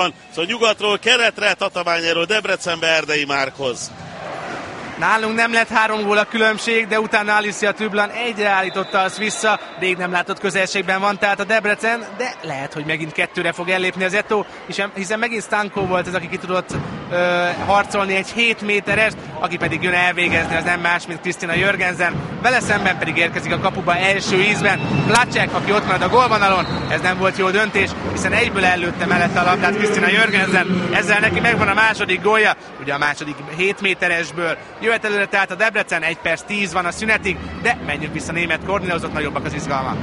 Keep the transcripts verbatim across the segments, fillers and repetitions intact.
Szóval nyugatról keletre, Tatabányáról Debrecenbe, Erdei Márkhoz. Nálunk nem lett három gól a különbség, de utána Alicia Tüblan egyre állította azt vissza, rég nem látott közelségben van tehát a Debrecen, de lehet, hogy megint kettőre fog ellépni az Eto, hiszen megint Stanko volt ez, aki ki tudott ö, harcolni egy hét méterest, aki pedig jön elvégezni, az nem más, mint Krisztina Jörgensen, vele szemben pedig érkezik a kapuba első ízben Placek, aki ott marad a gólvonalon, ez nem volt jó döntés, hiszen egyből ellőtte mellette a labdát Krisztina Jörgensen, ezzel neki megvan a második gólja, ugye a második hét méteresből. Jöhet előre tehát a Debrecen, egy perc tíz van a szünetig, de menjünk vissza német Kornéhoz, nagyobbak az izgalmak.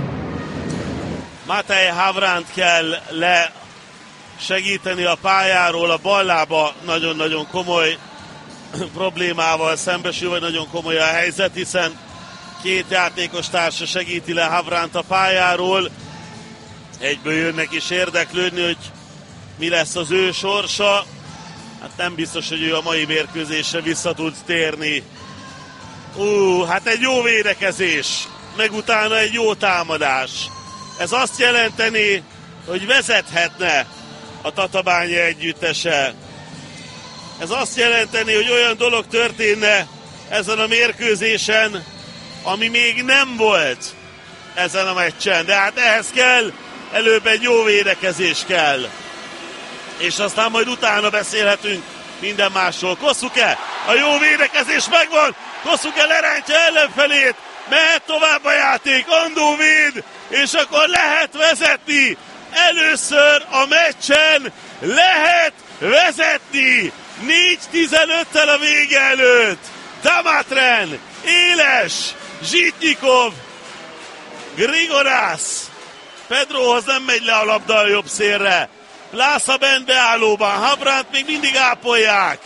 Matej Havránt kell le segíteni a pályáról, a ballába nagyon-nagyon komoly problémával szembesül, vagy nagyon komoly a helyzet, hiszen két játékos társa segíti le Havránt a pályáról. Egyből jönnek is érdeklődni, hogy mi lesz az ő sorsa. Hát nem biztos, hogy ő a mai mérkőzésre vissza tud térni. Ú, hát egy jó védekezés, meg utána egy jó támadás. Ez azt jelenteni, hogy vezethetne a Tatabánya együttese. Ez azt jelenteni, hogy olyan dolog történne ezen a mérkőzésen, ami még nem volt ezen a meccsen. De hát ehhez kell, előbb egy jó védekezés kell. És aztán majd utána beszélhetünk minden másról. Kosszuke, a jó védekezés megvan, Kosszuke lerántja ellenfelét, mehet tovább a játék, Andó véd, és akkor lehet vezetni. Először a meccsen lehet vezetni. négy tizenöttel a vége előtt. Damatren, Éles, Zsitnyikov, Grigorász. Pedrohoz nem megy le a labda a jobb szélre. Lásza bent beállóban, Havránt még mindig ápolják.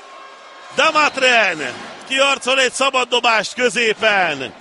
Damatren kiharcol egy szabaddobást középen.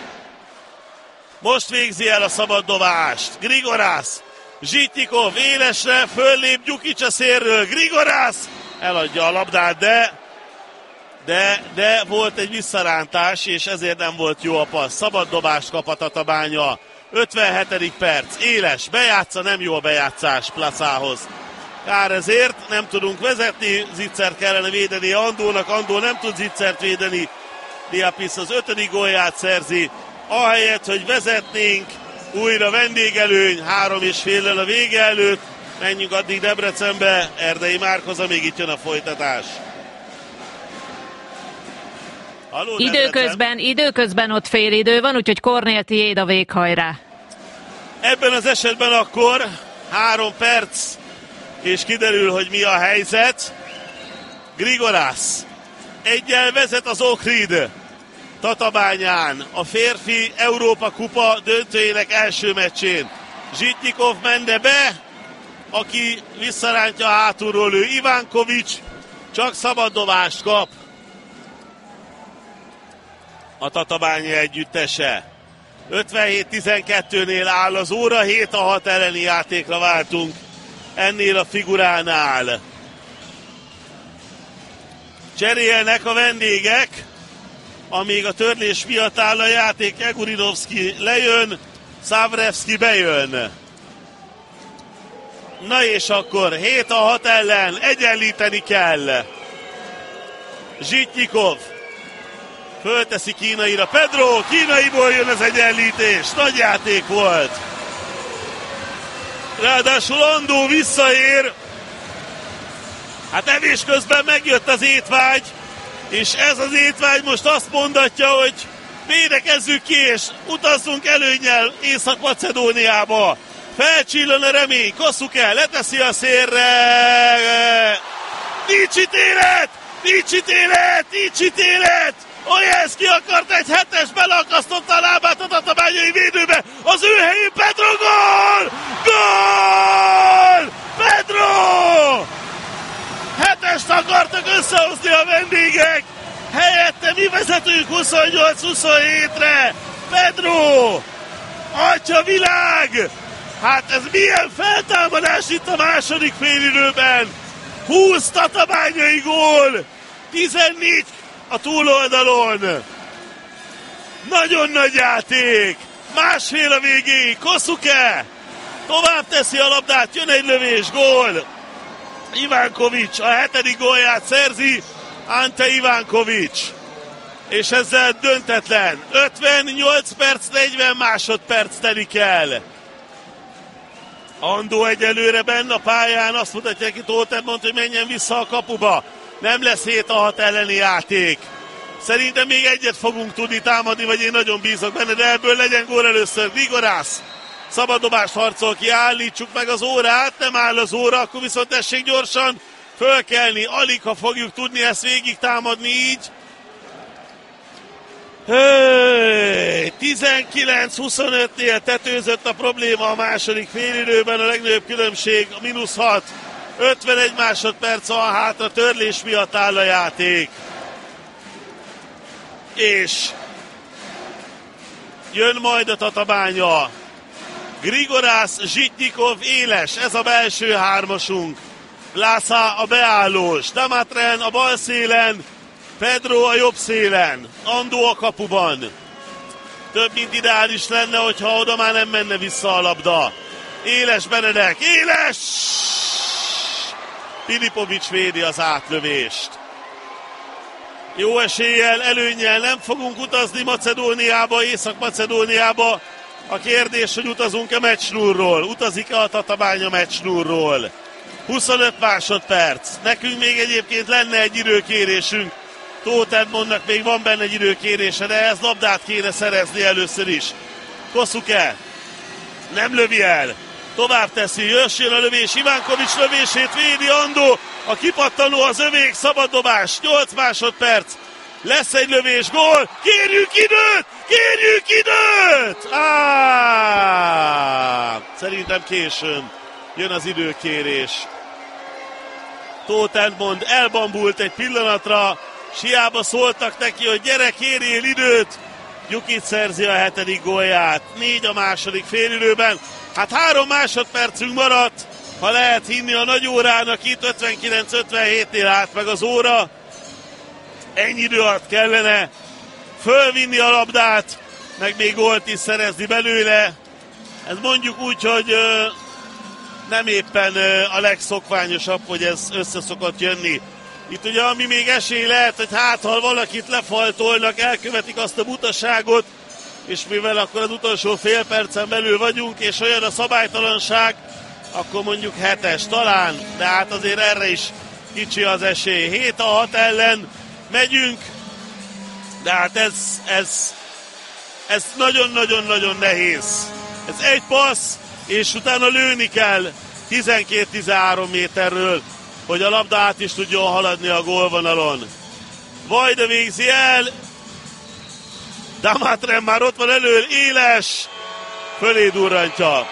Most végzi el a szabaddobást. Grigorász, Zsitnyikov Élesre, föllép Gyukics a szélről. Grigorász eladja a labdát, de, de, de volt egy visszarántás, és ezért nem volt jó a passz. Szabaddobást kap a Tatabánya. ötvenhetedik perc, Éles bejátsza, nem jó a bejátszás Placához. Kár ezért, nem tudunk vezetni, Zicsert kellene védeni Andónak, Andó nem tud Zicsert védeni. Diapis az ötödik gólját szerzi, ahelyett, hogy vezetnénk, újra vendégelőny, három és féllel a vége előtt, menjünk addig Debrecenbe, Erdei Márkhoz, amíg itt jön a folytatás. Halló, időközben, időközben ott félidő van, úgyhogy Kornél, tiéd a véghajrá. Ebben az esetben akkor három perc, és kiderül, hogy mi a helyzet. Grigorász egyel vezet az Ohrid Tatabányán a férfi Európa Kupa döntőjének első meccsén. Zsitnyikov menne be, aki visszarántja hátulról, ő Ivánkovics, csak szabaddobást kap a Tatabánya együttese. ötvenhét tizenkettőnél áll az óra, hét a hat elleni játékra váltunk ennél a figuránál. Cserélnek a vendégek, amíg a törlés miatt áll a játék. Egurinovszki lejön, Szávrevszki bejön. Na és akkor hét a hat ellen egyenlíteni kell. Zsitnyikov fölteszi kínaira. Pedro, kínaiból jön az egyenlítés. Nagy játék volt. Ráadásul Andó visszaér. Hát evés közben megjött az étvágy, és ez az étvágy most azt mondatja, hogy védekezzük ki, és utazzunk előnnyel Észak-Macedóniába. Felcsillan a remény, Kosszuke leteszi a szélre. Nincs ítélet! Nincs ítélet! Nincs ítélet! Ojelszki akart egy hetes, beleakasztotta a lábát a tatabányai védőbe. Az ő helyén Pedro, gól! Gól! Pedro! Hetest akartak összehozni a vendégek. Helyette mi vezetünk huszonnyolc huszonhétre. Pedro! Atya világ! Hát ez milyen feltámadás itt a második félidőben. húsz tatabányai gól, tizennégy a túloldalon. Nagyon nagy játék. Másfél a végéig. Kosszuke tovább teszi a labdát, jön egy lövés, gól. Ivánkovics a hetedik gólját szerzi, Ante Ivánkovics. És ezzel döntetlen. ötvennyolc perc, negyven másodperc telik el. Andó egyelőre benne a pályán, azt mutatja ki Tóth Edmond, hogy menjen vissza a kapuba. Nem lesz hét a hat elleni játék. Szerintem még egyet fogunk tudni támadni, vagy én nagyon bízok benne, de ebből legyen gól először. Grigorász szabaddobást harcol ki, állítsuk meg az órát, nem áll az óra, akkor viszont tessék gyorsan fölkelni. Alig, ha fogjuk tudni ezt végig támadni így. tizenkilenc huszonötnél tetőzött a probléma a második félidőben, a legnagyobb különbség a mínusz hat. ötvenegy másodperc van hátra, törlés miatt áll a játék. És jön majd a Tatabánya. Grigorász, Zsitnyikov, Éles, ez a belső hármasunk. Lásza a beállós, Damatren a bal szélen, Pedro a jobb szélen, Andó a kapuban. Több mint ideális lenne, hogyha oda már nem menne vissza a labda. Éles Benedek, Éles! Filipovics védi az átlövést. Jó eséllyel, előnnyel nem fogunk utazni Macedóniába, Észak-Macedóniába. A kérdés, hogy utazunk-e meccsnúrról, utazik-e a Tatabánya meccsnúrról. huszonöt másodperc. Nekünk még egyébként lenne egy időkérésünk. Tóth Edmondnak még van benne egy időkérése, de ez labdát kéne szerezni először is. Kosuke nem lövi el. Tovább teszi, jöjjön a lövés, Ivánkovics lövését védi Andó. A kipattanó az övék, szabad dobás, nyolc másodperc. Lesz egy lövés, gól, kérjük időt, kérjük időt! Á, szerintem későn jön az időkérés. Tóth Edmond elbambult egy pillanatra, siába szóltak neki, hogy gyere, kérjél időt. Gyukic szerzi a hetedik gólját, négy a második félidőben. Hát három másodpercünk maradt, ha lehet hinni a nagy órának, itt ötvenkilenc ötvenhétnél állt meg az óra. Ennyi idő alatt kellene fölvinni a labdát, meg még gólt is szerezni belőle. Ez mondjuk úgy, hogy ö, nem éppen ö, a legszokványosabb, hogy ez össze szokott jönni. Itt ugye ami még esély lehet, hogy hát ha valakit lefaltolnak, elkövetik azt a butaságot, és mivel akkor az utolsó fél percen belül vagyunk, és olyan a szabálytalanság, akkor mondjuk hetes talán, de hát azért erre is kicsi az esély. hét a hat ellen megyünk, de hát ez, ez, ez nagyon-nagyon-nagyon nehéz. Ez egy passz, és utána lőni kell tizenkét-tizenhárom méterről, hogy a labda át is tudjon haladni a gólvonalon. Vajda végzi el, Damatren már ott van elől, Éles fölé durrantja.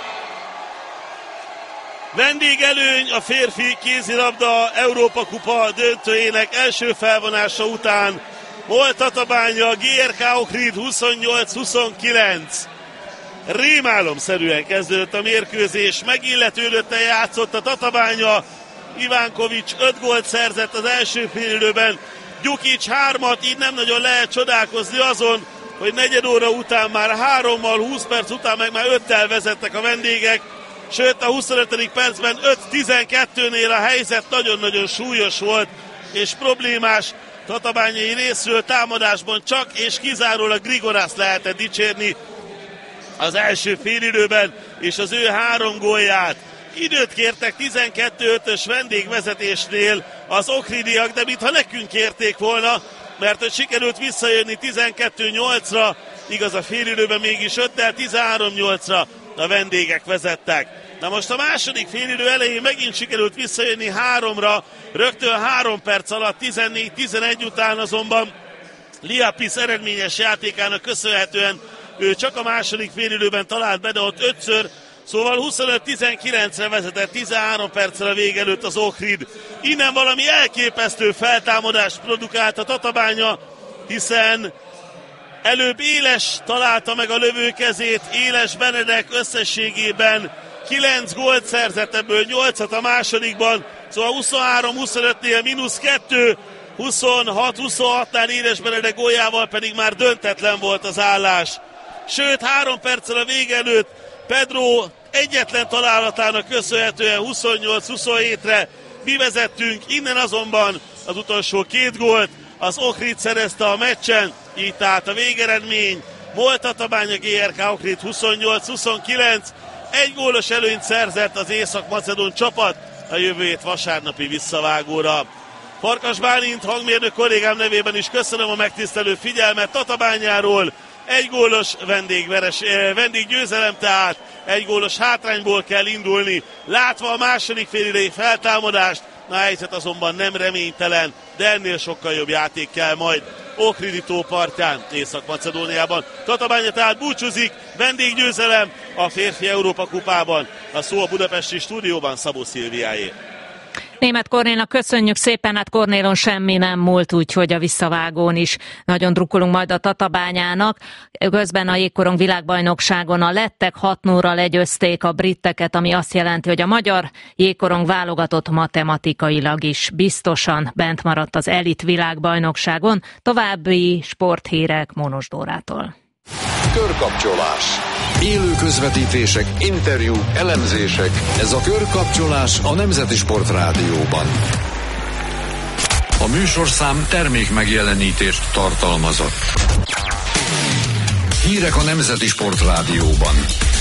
Vendégelőny a férfi kézilabda Európa Kupa döntőjének első felvonása után. Volt Tatabánya, gé er ká Ohrid huszonnyolc huszonkilenc. Rémálomszerűen kezdődött a mérkőzés, megilletődötten játszott a Tatabánya. Ivánkovics öt gólt szerzett az első félidőben, Gyukic hármat, így nem nagyon lehet csodálkozni azon, hogy negyed óra után már hárommal, húsz perc után meg már öttel vezettek a vendégek, sőt a huszonötödik percben öt tizenkettőnél a helyzet nagyon-nagyon súlyos volt és problémás. Tatabányai részről támadásban csak és kizárólag Grigorász lehetett dicsérni az első félidőben, és az ő három gólját. Időt kértek tizenkettő ötös vendégvezetésnél az ohridiak, de mintha nekünk kérték volna, mert hogy sikerült visszajönni tizenkettő nyolcra, igaz a félidőben mégis öttel, tizenhárom nyolcra a vendégek vezettek. Na most a második félidő elején megint sikerült visszajönni háromra, rögtön három perc alatt, tizennégy tizenegy után azonban Liapis eredményes játékának köszönhetően ő csak a második félidőben talált be, de ott ötször, szóval huszonöt tizenkilencre vezetett tizenhárom perccel a vég előtt az Ohrid. Innen valami elképesztő feltámadást produkált a Tatabánya, hiszen előbb Éles találta meg a lövőkezét, Éles Benedek összességében kilenc gólt szerzett, ebből nyolcat a másodikban, szóval huszonhárom huszonötnél mínusz kettő, huszonhat huszonhatnál Éles Benedek góljával pedig már döntetlen volt az állás. Sőt, három perccel a vége előtt Pedro egyetlen találatának köszönhetően huszonnyolc huszonhétre mi vezettünk, innen azonban az utolsó két gólt az Ohrid szerezte a meccsen, így tehát a végeredmény Mol-Tatabánya gé er ká Ohrid huszonnyolc huszonkilenc, egy gólos előnyt szerzett az észak-macedón csapat a jövő hét vasárnapi visszavágóra. Farkas Bálint hangmérnök kollégám nevében is köszönöm a megtisztelő figyelmet. Tatabányáról egy gólos vendégveres, vendéggyőzelem, tehát egy gólos hátrányból kell indulni. Látva a második félidei feltámadást, a helyzet azonban nem reménytelen, de ennél sokkal jobb játék kell majd Ohridi tó partján, Észak-Macedóniában. Tatabánya tehát búcsúzik, vendéggyőzelem a férfi Európa kupában. A szó a budapesti stúdióban Szabó Szilviáé. Németh Kornélnak köszönjük szépen, hát Kornélon semmi nem múlt, úgyhogy a visszavágón is nagyon drukkolunk majd a Tatabányának. Közben a jégkorong világbajnokságon a lettek hat nullra legyőzték a britteket, ami azt jelenti, hogy a magyar jégkorong válogatott matematikailag is biztosan bent maradt az elit világbajnokságon. További sporthírek Mónos Dórától. Körkapcsolás. Élő közvetítések, interjúk, elemzések. Ez a Körkapcsolás a Nemzeti Sport Rádióban. A műsorszám termék megjelenítést tartalmazott. Hírek a Nemzeti Sport Rádióban.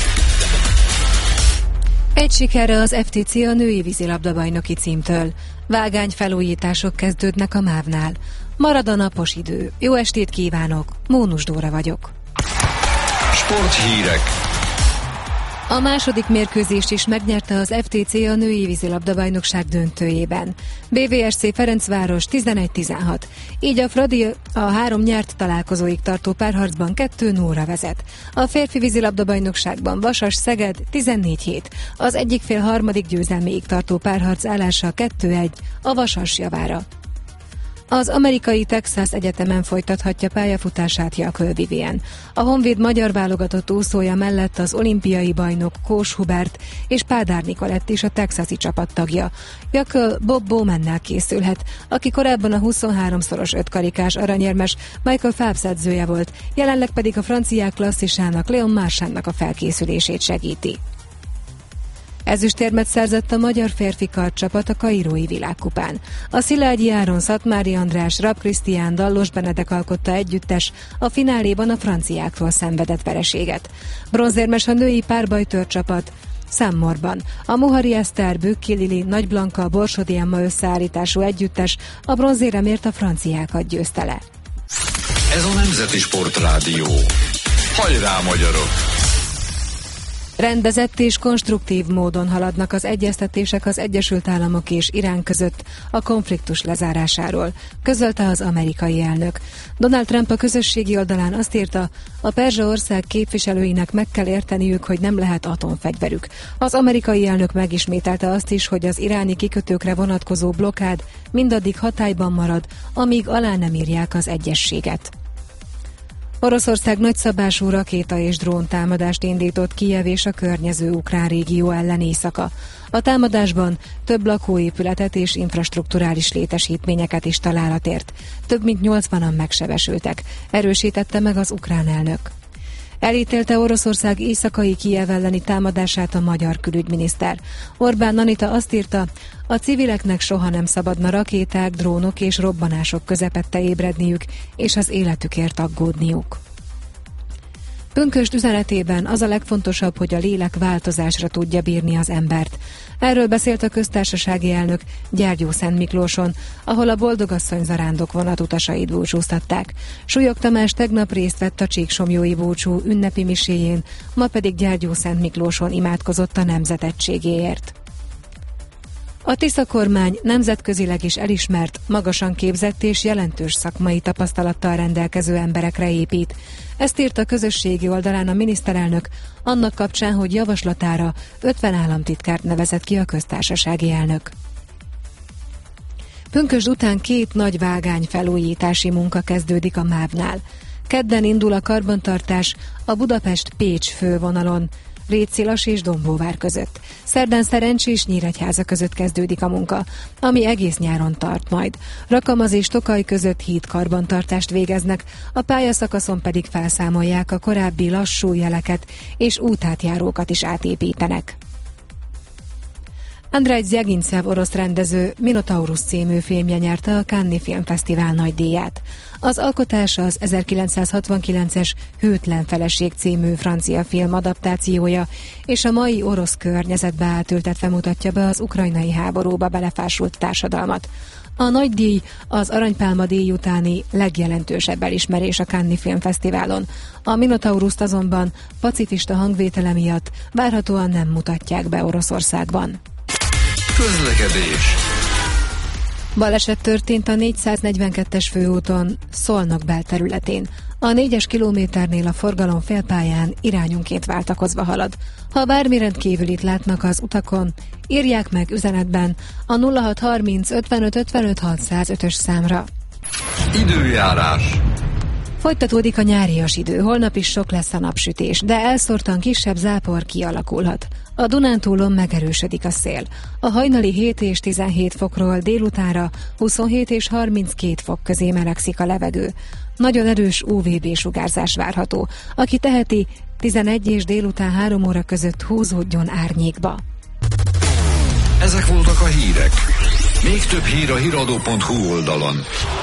Egy sikerre az ef té cé a női vízilabdabajnoki címtől. Vágány felújítások kezdődnek a mávnál. Marad a napos idő. Jó estét kívánok, Mónus Dóra vagyok. Sporthírek. A második mérkőzést is megnyerte az ef té cé a női vízilabdabajnokság döntőjében. bé vé es cé Ferencváros tizenegy tizenhat. Így a Fradi a három nyert találkozóig tartó párharcban kettő nullra vezet. A férfi vízilabdabajnokságban Vasas Szeged tizennégy hét. Az egyik fél harmadik győzelméig tartó párharc állása kettő egy a Vasas javára. Az amerikai Texas Egyetemen folytathatja pályafutását Jakl Vivien. A Honvéd magyar válogatott úszója mellett az olimpiai bajnok Kós Hubert és Pádár Nikolett is a texasi csapat tagja. Jakl Bob Bowmannel készülhet, aki korábban a huszonháromszoros ötkarikás aranyérmes Michael Phelps edzője volt, jelenleg pedig a franciák klasszisának Leon Marchandnak a felkészülését segíti. Ezüstérmet szerzett a magyar férfi kardcsapat a kairói világkupán. A Szilágyi Áron, Szatmári András, Rab Krisztián, Dallos Benedek alkotta együttes a fináléban a franciáktól szenvedett vereséget. Bronzérmes a női párbajtőr csapat Számmorban. A Muhari Eszter, Bükki Lili, Nagy Blanka, Borsodi Emma összeállítású együttes a bronzéremért a franciákat győzte le. Ez a Nemzeti Sport Rádió. Hajrá, magyarok! Rendezett és konstruktív módon haladnak az egyeztetések az Egyesült Államok és Irán között a konfliktus lezárásáról, közölte az amerikai elnök. Donald Trump a közösségi oldalán azt írta, a perzsa ország képviselőinek meg kell érteniük, hogy nem lehet atomfegyverük. Az amerikai elnök megismételte azt is, hogy az iráni kikötőkre vonatkozó blokkád mindaddig hatályban marad, amíg alá nem írják az egyezséget. Oroszország nagyszabású rakéta és drón támadást indított Kijev és a környező ukrán régió ellen éjszaka. A támadásban több lakóépületet és infrastrukturális létesítményeket is találat ért. Több mint nyolcvanan megsebesültek, erősítette meg az ukrán elnök. Elítélte Oroszország éjszakai Kijev elleni támadását a magyar külügyminiszter. Orbán Anita azt írta, a civileknek soha nem szabadna rakéták, drónok és robbanások közepette ébredniük, és az életükért aggódniuk. Pünkösd üzenetében az a legfontosabb, hogy a lélek változásra tudja bírni az embert. Erről beszélt a köztársasági elnök Gyergyószent Miklóson, ahol a Boldogasszony zarándok vonatutasait búcsúztatták. Súlyog Tamás tegnap részt vett a Csíksomjói búcsú ünnepi miséjén, ma pedig Gyergyószent Miklóson imádkozott a nemzet egységéért. A Tisza kormány nemzetközileg is elismert, magasan képzett és jelentős szakmai tapasztalattal rendelkező emberekre épít. Ezt írt a közösségi oldalán a miniszterelnök, annak kapcsán, hogy javaslatára ötven államtitkárt nevezett ki a köztársasági elnök. Pünkösd után két nagy vágány felújítási munka kezdődik a mávnál. Kedden indul a karbantartás a Budapest-Pécs fővonalon, Rétszilas és Dombóvár között. Szerdán Szerencs és Nyíregyháza között kezdődik a munka, ami egész nyáron tart majd. Rakamaz és Tokaj között híd karbantartást végeznek, a pályaszakaszon pedig felszámolják a korábbi lassú jeleket és útátjárókat is átépítenek. Andrej Zvjagincev orosz rendező Minotaurus című filmje nyerte a Cannes-i Filmfesztivál nagydíját. Az alkotás az ezerkilencszázhatvankilences Hűtlen feleség című francia film adaptációja, és a mai orosz környezetbe átültetve mutatja be az ukrajnai háborúba belefásult társadalmat. A nagydíj az Aranypálma díj utáni legjelentősebb elismerés a Cannes-i Filmfesztiválon. A Minotaurust azonban pacifista hangvétele miatt várhatóan nem mutatják be Oroszországban. Közlekedés. Baleset történt a négyszáznegyvenkettes főúton Szolnok belterületén. A négyes kilométernél a forgalom félpályán irányonként váltakozva halad. Ha bármi rendkívülit látnak az utakon, írják meg üzenetben a nulla hat harminc ötvenöt ötvenöt hatszázötös számra. Időjárás. Folytatódik a nyárias idő, holnap is sok lesz a napsütés, de elszórtan kisebb zápor kialakulhat. A Dunántúlon megerősödik a szél. A hajnali hét és tizenhét fokról délutánra huszonhét és harminckét fok közé melegszik a levegő. Nagyon erős ú vé bé-sugárzás várható. Aki teheti, tizenegy és délután három óra között húzódjon árnyékba. Ezek voltak a hírek. Még több hír a híradó pont hú oldalon.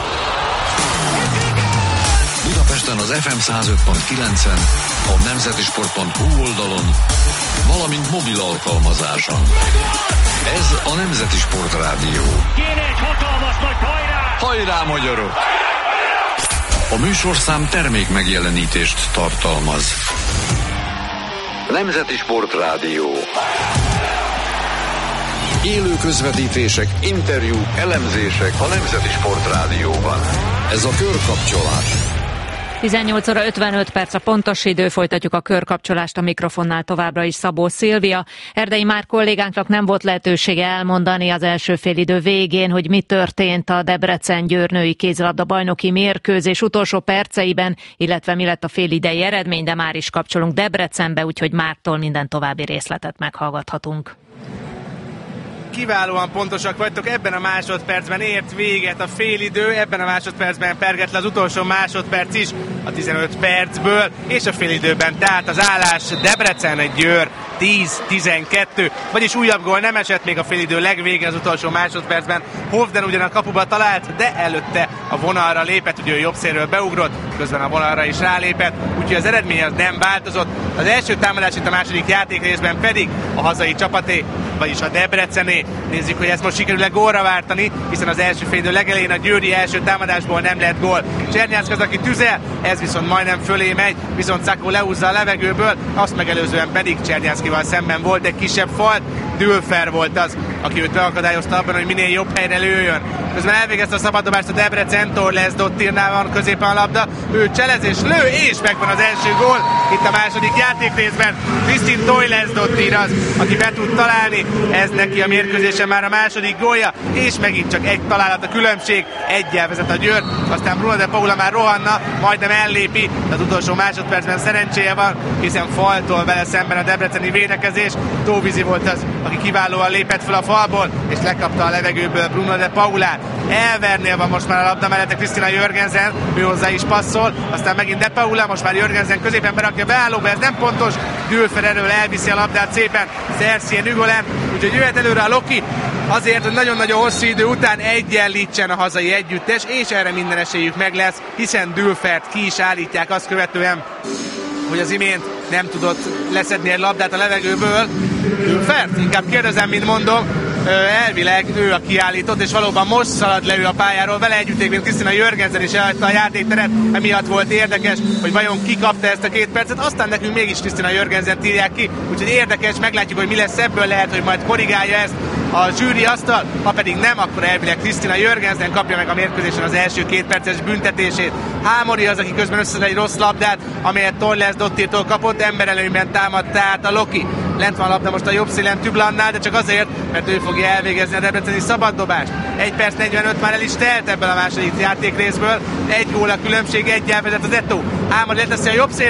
Budapesten az ef em száz öt pont kilencen, a nemzeti sport pont hú oldalon, valamint mobil alkalmazáson. Ez a Nemzeti Sport Rádió. Kéne egy hatalmas nagy hajrá! Hajrá, magyarok! A műsorszám termék megjelenítést tartalmaz. Nemzeti Sport Rádió. Élő közvetítések, interjúk, elemzések a Nemzeti Sport Rádióban. Ez a Körkapcsolás. tizennyolc óra ötvenöt perc a pontos idő, folytatjuk a körkapcsolást, a mikrofonnál továbbra is Szabó Szilvia. Erdei Márk kollégánknak nem volt lehetősége elmondani az első félidő végén, hogy mi történt a Debrecen-Győr női kézilabda bajnoki mérkőzés utolsó perceiben, illetve mi lett a félidei eredmény, de már is kapcsolunk Debrecenbe, úgyhogy Márktól minden további részletet meghallgathatunk. Kiválóan pontosak vagytok, ebben a másodpercben ért véget a félidő, ebben a másodpercben pergett le az utolsó másodperc is a tizenöt percből, és a félidőben tehát az állás Debrecen-Győr tíz tizenkettő, vagyis újabb gól nem esett még a félidő legvégén az utolsó másodpercben. Hovden ugyan a kapuba talált, de előtte a vonalra lépett, ugye ő jobb szélről beugrott, közben a vonalra is rálépett, úgyhogy az eredmény az nem változott. Az első támadás itt a második játékrészben pedig a hazai csapaté, vagyis a Debrecené. Nézzük, hogy ezt most sikerül-e gólra váltani, hiszen az első félidő legelején a győri első támadásból nem lett gól. Csernyánszky az, aki tüzel, ez viszont majdnem fölé megy, viszont Szakó lehúzza a levegőből, azt megelőzően pedig Csernyánszkyval szemben volt egy kisebb fal, Dülfer volt az, aki őt beakadályozta abban, hogy minél jobb helyre lőjön. Közben elvégezte a szabaddobást a Debrecen, Torles Dottirnál van középen a labda, ő cselez és lő, és megvan az első gól itt a második játékrészben. Kristin Torles Dottir az, aki be tud találni, ez neki a mérkőzésen már a második gólja, és megint csak egy találat a különbség, egyel vezet a Győr, aztán Bruno de Paula már rohanna, majdnem ellépi, de az utolsó másodpercben szerencséje van, hiszen faltól vele szemben a debreceni védekezés. Tóvizi volt az, aki kiválóan lépett fel a falból, és lekapta a levegőből Bruno de Paulát. Elvernél van most már a labda mellette Kristina Jörgensen, ő hozzá is passzol, aztán megint de Paula, most már Jörgensen középen berakja beállóba, ez nem pontos, Dülfer erről elviszi a labdát szépen Szerszien Ügolen, úgyhogy jöhet előre a Loki, azért, hogy nagyon-nagyon hosszú idő után egyenlítsen a hazai együttes, és erre minden esélyük meg lesz, hiszen Dülfert ki is állítják azt követően, hogy az imént nem tudott leszedni egy labdát a levegőből. Dülfert? Inkább kérdezem, mint mondom. Elvileg ő a kiállított, és valóban most szalad le ő a pályáról, vele együttében Kristina Jörgensen is elhagyta a játékteret, emiatt volt érdekes, hogy vajon ki kapta ezt a két percet, aztán nekünk mégis Kristina Jörgensen írják ki, úgyhogy érdekes, meglátjuk, hogy mi lesz ebből, lehet, hogy majd korrigálja ezt a zsűri asztal, ha pedig nem, akkor elvileg Kristina Jörgensen kapja meg a mérkőzésen az első két perces büntetését. Hámori az, aki közben összeszed egy rossz labdát, amelyet Torles Dottirtól kapott, emberelőnyben támadt tehát a Loki. Lent van a labda most a jobb szélen Tüblannál, de csak azért, mert ő fogja elvégezni a debreceni szabaddobást. egy perc negyvenöt már el is telt ebből a második játékrészből, egy gól a különbség, egyel vezet az Eto. Hámori leteszi a jobb szélre,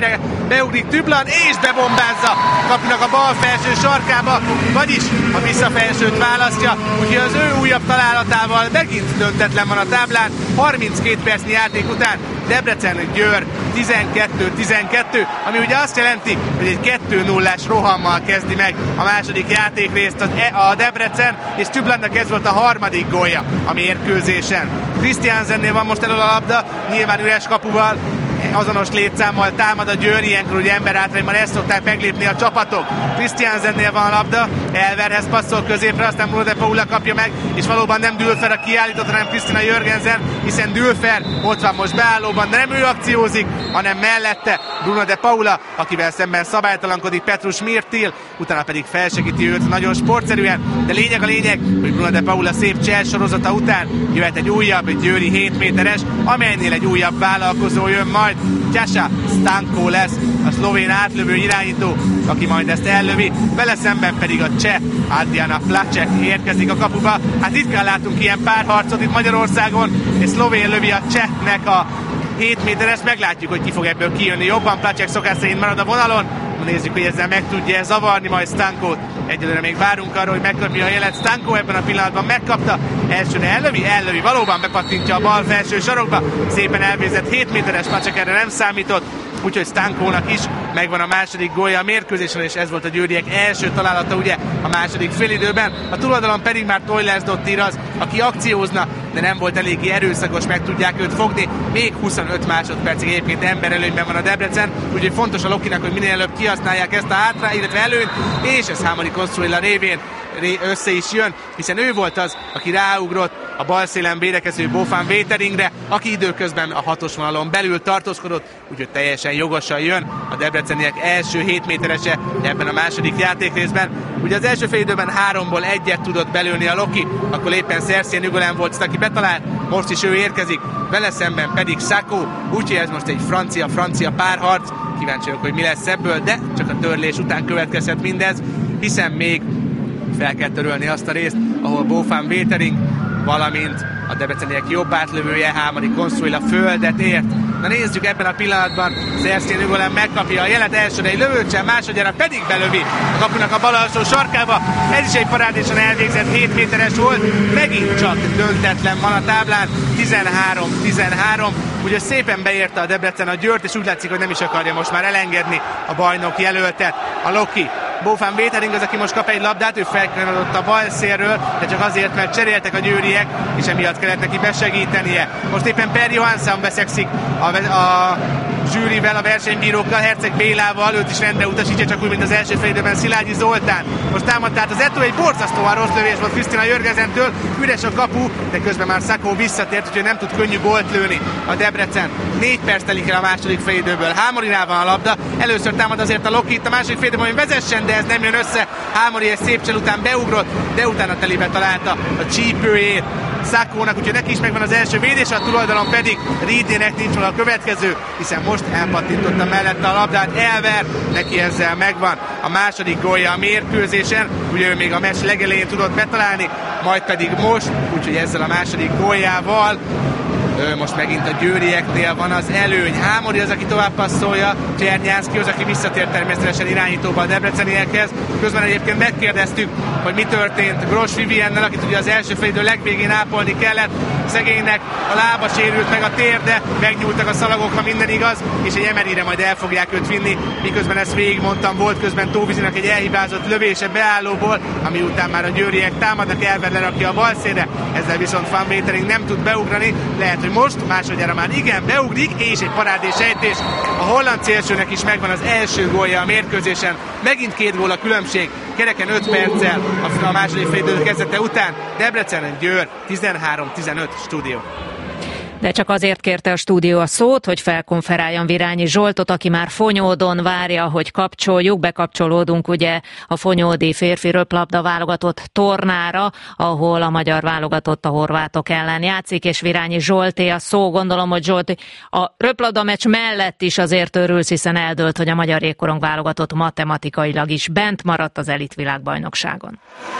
beugrik Tüblan, és bebombázza kapunak a bal felső sarkába, vagyis a visszafelsőt választja, úgyhogy az ő újabb találatával megint döntetlen van a táblán, harminckét percnyi játék után. Debrecen-Győr tizenkettő tizenkettő, ami ugye azt jelenti, hogy egy kettő nullás rohammal kezdi meg a második játékrészt a Debrecen, és Tüblannak ez volt a harmadik gólja a mérkőzésen. Christiansennél van most elő a labda, nyilván üres kapuval, azonos létszámmal támad a Győr, ilyenkor ugye emberátrányban ezt szokták meglépni a csapatok. Christiansennél van a labda, Elverhez passzol középre, aztán Bruno de Paula kapja meg, és valóban nem Dülfer a kiállított, hanem Kristina Jörgensen, hiszen Dülfer ott van most beállóban, de nem ő akciózik, hanem mellette Bruno de Paula, akivel szemben szabálytalankodik Petrus Mirtil, utána pedig felsegíti őt nagyon sportszerűen, de lényeg a lényeg, hogy Bruno de Paula szép csel sorozata után jöhet egy újabb, egy győri hét méteres, amelynél egy újabb vállalkozó jön majd. Tjasa Stanko lesz a szlovén átlövő irányító, aki majd ezt ellövi, vele szemben pedig a cseh Adriana Placek érkezik a kapuba. Hát ritkán látunk ilyen párharcot itt Magyarországon, és szlovén lövi a csehnek a hét méteres, meglátjuk, hogy ki fog ebből kijönni jobban. Placek szokás szerint marad a vonalon, nézzük, hogy ezzel meg tudja zavarni majd Stankót. Egyelőre még várunk arra, hogy megkapja a jelet. Stanko ebben a pillanatban megkapta, elsőre ellövi, ellövi, valóban bepattintja a bal felső sarokba, szépen elvézett hét méteres, Placek erre nem számított, úgyhogy Stankónak is megvan a második gólja a mérkőzésen, és ez volt a győriek első találata ugye a második félidőben. A túloldalon pedig már Toilers Dottir az, aki akciózna, de nem volt eléggé erőszakos, meg tudják őt fogni. Még huszonöt másodpercig egyébként emberelőnyben van a Debrecen, úgyhogy fontos a Lokinak, hogy minél előbb kihasználják ezt a hátra, illetve előnyt, és ez Hámori Consuela révén össze is jön, hiszen ő volt az, aki ráugrott a bal szélen védekező Bofán Véteringre, aki időközben a hatos vonalon belül tartózkodott, úgyhogy teljesen jogosan jön a debreceniek első hét méterese ebben a második játékrészben. Ugye az első fél időben háromból egyet tudott belőni a Loki, akkor éppen Szerszén Ügolán volt, aki betalált, most is ő érkezik, vele szemben pedig Sako, úgyhogy ez most egy francia-francia párharc, kíváncsi vagyok, hogy mi lesz ebből, de csak a törlés után következhet mindez, hiszen még fel kell törölni azt a részt, ahol Bofán Vétering, valamint a debreceniek jobb átlövője Hámori Consuela földet ért. Na nézzük, ebben a pillanatban Szerszén Ügolán megkapja a jelet, elsőre egy lövőcsel, másodjára pedig belövi a kapunak a bal alsó sarkába. Ez is egy parádésen elvégzett hét méteres volt, megint csak döntetlen van a táblán, tizenhárom tizenhárom. Ugye szépen beérte a Debrecen a Győrt, és úgy látszik, hogy nem is akarja most már elengedni a bajnok jelöltet, a Loki. Bofán Vétering az, aki most kap egy labdát, ő felkanyarodott a bal szélről, de csak azért, mert cseréltek a győriek, és emiatt kellett neki besegítenie. Most éppen Per Johansson veszekszik a, a zsűrivel, a versenybírókkal, Herceg Bélával, őt is rendre utasítja, csak úgy, mint az első fél időben Szilágyi Zoltán. Most támadt át az Eto, egy borzasztóan rossz lövés volt Kristina Jörgensentől, üres a kapu, de közben már Sako visszatért, úgyhogy nem tud könnyű gólt lőni a Debrecen. Négy perc telik el a második fél időből. Hámorinál van a labda, először támad azért a Loki, a második fél időben, hogy vezessen, de ez nem jön össze. Hámori egy szép csel után beugrott, de utána telibe találta a csípőjét Szakónak, úgyhogy neki is megvan az első védés, a túloldalon pedig Riedének nincs a következő, hiszen most elpattintotta mellette a labdát Elver, neki ezzel megvan a második gólja a mérkőzésen, ugye ő még a meccs legelején tudott betalálni, majd pedig most, úgyhogy ezzel a második góljával most megint a győrieknél van az előny. Hámori az, aki tovább passzolja, Csernyánszki az, aki visszatért természetesen irányítóba a debreceniekhez. Közben egyébként megkérdeztük, hogy mi történt Gros Viviennel, akit ugye az első félidő legvégén ápolni kellett. Szegénynek a lába sérült meg a térde, megnyúltak a szalagok, ha minden igaz, és egy Emeryre majd el fogják őt vinni, miközben ezt végigmondtam, volt közben Tóvizinak egy elhibázott lövése beállóból, ami után már a győriek támadnak, Elver lerakja a bal szélre, ezzel viszont Van Vétering nem tud beugrani, lehet, hogy most másodjára már igen beugrik, és egy parádés ejtés. A holland szélsőnek is megvan az első gólja a mérkőzésen, megint két gól a különbség, kereken öt perccel a második fél idő kezdete után. Debrecen, Győr tizenhárom tizenöt stúdió. De csak azért kérte a stúdió a szót, hogy felkonferáljon Virányi Zsoltot, aki már Fonyódon várja, hogy kapcsoljuk. Bekapcsolódunk ugye a fonyódi férfi röplabda válogatott tornára, ahol a magyar válogatott a horvátok ellen játszik, és Virányi Zsolté a szó. Gondolom, hogy Zsolti, a röplabda meccs mellett is azért örülsz, hiszen eldőlt, hogy a magyar jégkorong válogatott matematikailag is bent maradt az elit világbajnokságon.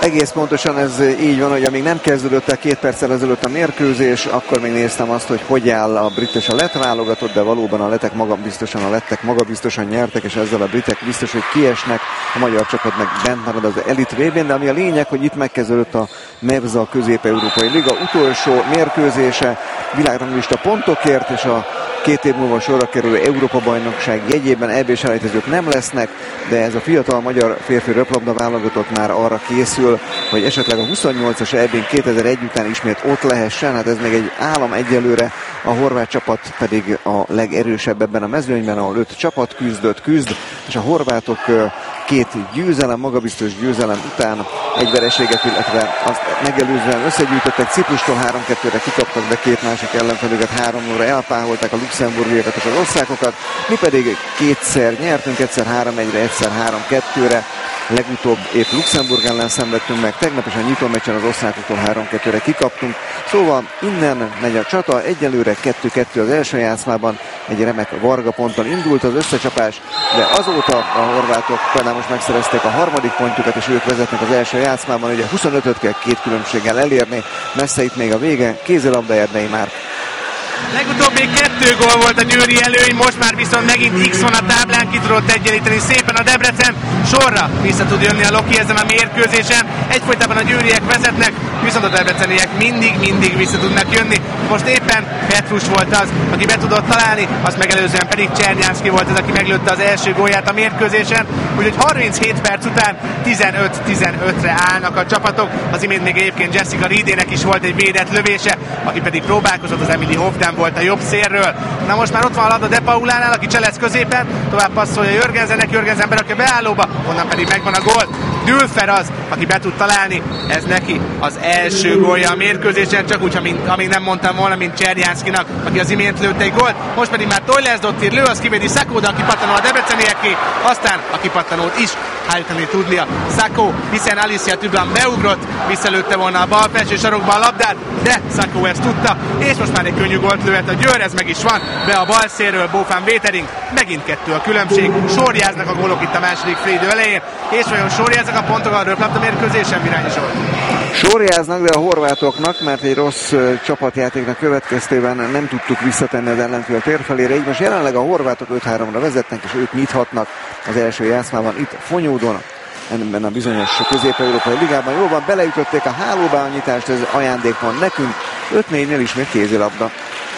Egész pontosan ez így van, hogy amíg nem kezdődött el két perccel ezelőtt a mérkőzés, akkor még néztem azt, hogy hogy áll a brit és a lett válogatott, de valóban a lettek magabiztosan, a lettek magabiztosan nyertek, és ezzel a britek biztos, hogy kiesnek, a magyar csapat meg bent marad az Elite vé bén, de ami a lényeg, hogy itt megkezdődött a MEVZA Közép-Európai Liga utolsó mérkőzése, világranglista pontokért, és a két év múlva sorra kerülő Európa-bajnokság jegyében é bés selejtezők nem lesznek, de ez a fiatal magyar férfi röplabda válogatott már arra készül, hogy esetleg a huszonnyolcas é bén kétezer-egy után ismét ott lehessen. Hát ez még egy álom egyelőre, a horvát csapat pedig a legerősebb ebben a mezőnyben, ahol öt csapat küzdött, küzd, és a horvátok két győzelem, magabiztos győzelem után egy vereséget, illetve azt megelőzően összegyűjtöttek, Ciprustól három kettőre kikaptak, de két másik ellenfelüket három nullra elpáholták, a luxemburgiakat és az osztrákokat, mi pedig kétszer nyertünk, egyszer három egyre, egyszer három kettőre, legutóbb épp Luxemburg ellen szenvedtünk meg, tegnap is a nyitó meccsen az osztrákoktól három kettőre kikaptunk, szóval innen megy a csata, egyelőre kettő kettő az első játszmában, egy remek Varga ponton indult az összecsapás, de azóta a horvátok például most megszerezték a harmadik pontjukat, és ők vezetnek az első játszmában, ugye huszonötöt kell két különbséggel elérni, messze itt még a vége, kézilabda Erdei Márk. Legutóbb még kettő gól volt a győri előny, most már viszont megint X van a táblán, ki tudott egyenlíteni szépen a Debrecen, sorra vissza tud jönni a Loki ezen a mérkőzésen, egyfolytában a győriek vezetnek, viszont a debreceniek mindig-mindig vissza tudnak jönni. Most éppen Petrus volt az, aki be tudott találni, azt megelőzően pedig Csernyánszki volt az, aki meglőtte az első gólját a mérkőzésen, úgyhogy harminchét perc után tizenöt tizenötre állnak a csapatok, az imént még egyébként Jessica Reedének is volt egy védett lövése, aki pedig próbálkozott, az Emily Hovden volt a jobb szélről. Na most már ott van a labda De Paulánál, aki cselez középen, tovább passzolja Jörgensennek, Jörgensen berakja beállóba, onnan pedig megvan a gól. Dülfer az, aki be tud találni, ez neki az első gólja a mérkőzésen, csak úgy, amint, amíg nem mondtam volna, mint Csernyánszkinak, aki az imént lőtt egy gólt, most pedig már Toilers-Dottir lő, az kivédi Szakóda, a kipattanó a debrecenieké, aztán a kipattanót is állítani tudnia Szakó, hiszen Alicia Tüblan beugrott, visszalőtte volna a bal felső sarokba a labdát, de Szakó ezt tudta, és most már egy könnyű gólt lőhet a Győr, ez meg is van, be a bal szélről Bófán Vétering, megint kettő a különbség, sorjáznak a gólok itt a második félidő elején, és vajon sorjáznak a pontok a röplabda mérkőzésen, Virányi Zsolt? Sorjáznak, de a horvátoknak, mert egy rossz csapatjátéknak következtében nem tudtuk visszatenni az ellenfél térfelére, így most jelenleg a horvátok öt háromra vezetnek, és ők nyithatnak az első játszmában itt Fonyódon, ebben a bizonyos Közép-Európai Ligában. Jól van, beleütötték a hálóba a nyitást, ez ajándékpont nekünk, öt négynél ismét kézilabda.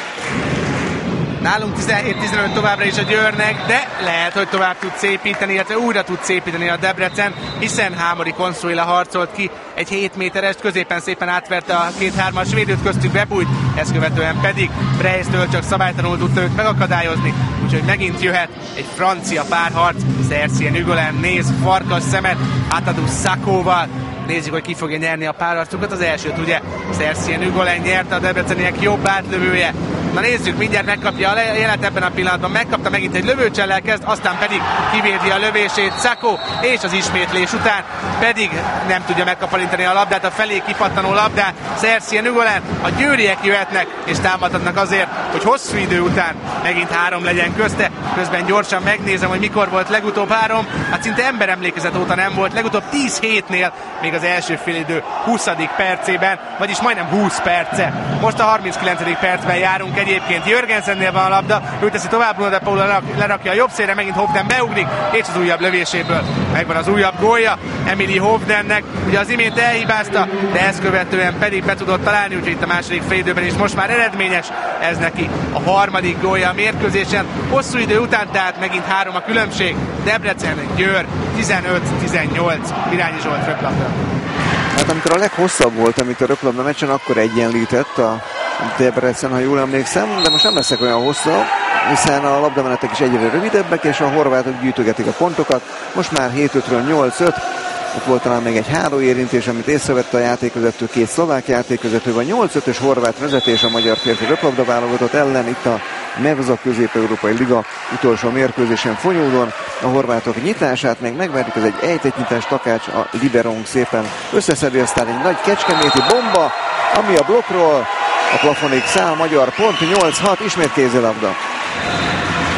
Nálunk tizenhét tizenöt továbbra is a Győrnek, de lehet, hogy tovább tud szépíteni, illetve újra tud szépíteni a Debrecen, hiszen Hámori Consuela harcolt ki egy hét méterest, középen szépen átverte a két-hármas védőt, köztük bebújt, ezt követően pedig Brejsztől csak szabálytalanul tudta őt megakadályozni, úgyhogy megint jöhet egy francia párharc, Szerszien Ügölen néz farkas szemet Atadou Szakóval. Nézzük, hogy ki fogja nyerni a párharcokat. Az elsőt ugye Szerszien Ügölen nyerte, a debreceniek jobb átlövője. Na nézzük, mindjárt megkapja a jelet ebben a pillanatban. Megkapta megint egy lövőcsellel kezd, aztán pedig kivédi a lövését Szakó, és az ismétlés után pedig nem tudja megkaparintani a labdát, a felé kipattanó labdát. Szerszien Ügölen, a győriek jöhetnek és támadhatnak azért, hogy hosszú idő után megint három legyen közte. Közben gyorsan megnézem, hogy mikor volt legutóbb három. Hát szinte emberemlékezet óta nem volt. Legutóbb tíz hétnél, még az első félidő huszadik percében, vagyis majdnem húsz perce. Most a harminckilencedik percben járunk egyébként. Jörgensennél van a labda, ő teszi tovább, Bruno De Paula lerakja a jobb szélre, megint Hovden beugrik, és az újabb lövéséből megvan az újabb gólja Emily Hovdennek. Ugye az imént elhibázta, de ezt követően pedig be tudott találni, úgyhogy itt a második félidőben is most már eredményes. Ez neki a harmadik gólja a mérkőzésen. Hosszú idő után, tehát megint három a különbség. Debrecen, Győr tizenöt tizennyolc. Virányi Zsolt, röplabda. Hát amikor a leghosszabb volt, amit a röplabda meccsen, akkor egyenlített a Debrecen, ha jól emlékszem, de most nem leszek olyan hosszú, hiszen a labdamenetek is egyre rövidebbek, és a horvátok gyűjtögetik a pontokat. Most már hét ötről nyolc öt, ott volt talán még egy hálóérintés, amit észrevette a játékvezető, két szlovák játékvezető, van nyolc ötös horvát vezetés a magyar férfi röplabda válogatott ellen, itt a MEVZA Közép-Európai Liga utolsó mérkőzésen Fonyódon. A horvátok nyitását még megverdik, ez egy ejtett nyitás, Takács a liberónk szépen összeszedi, aztán egy nagy kecskeméti bomba, ami a blokkról a plafonig száll, magyar pont, nyolc hat, ismét kézilabda.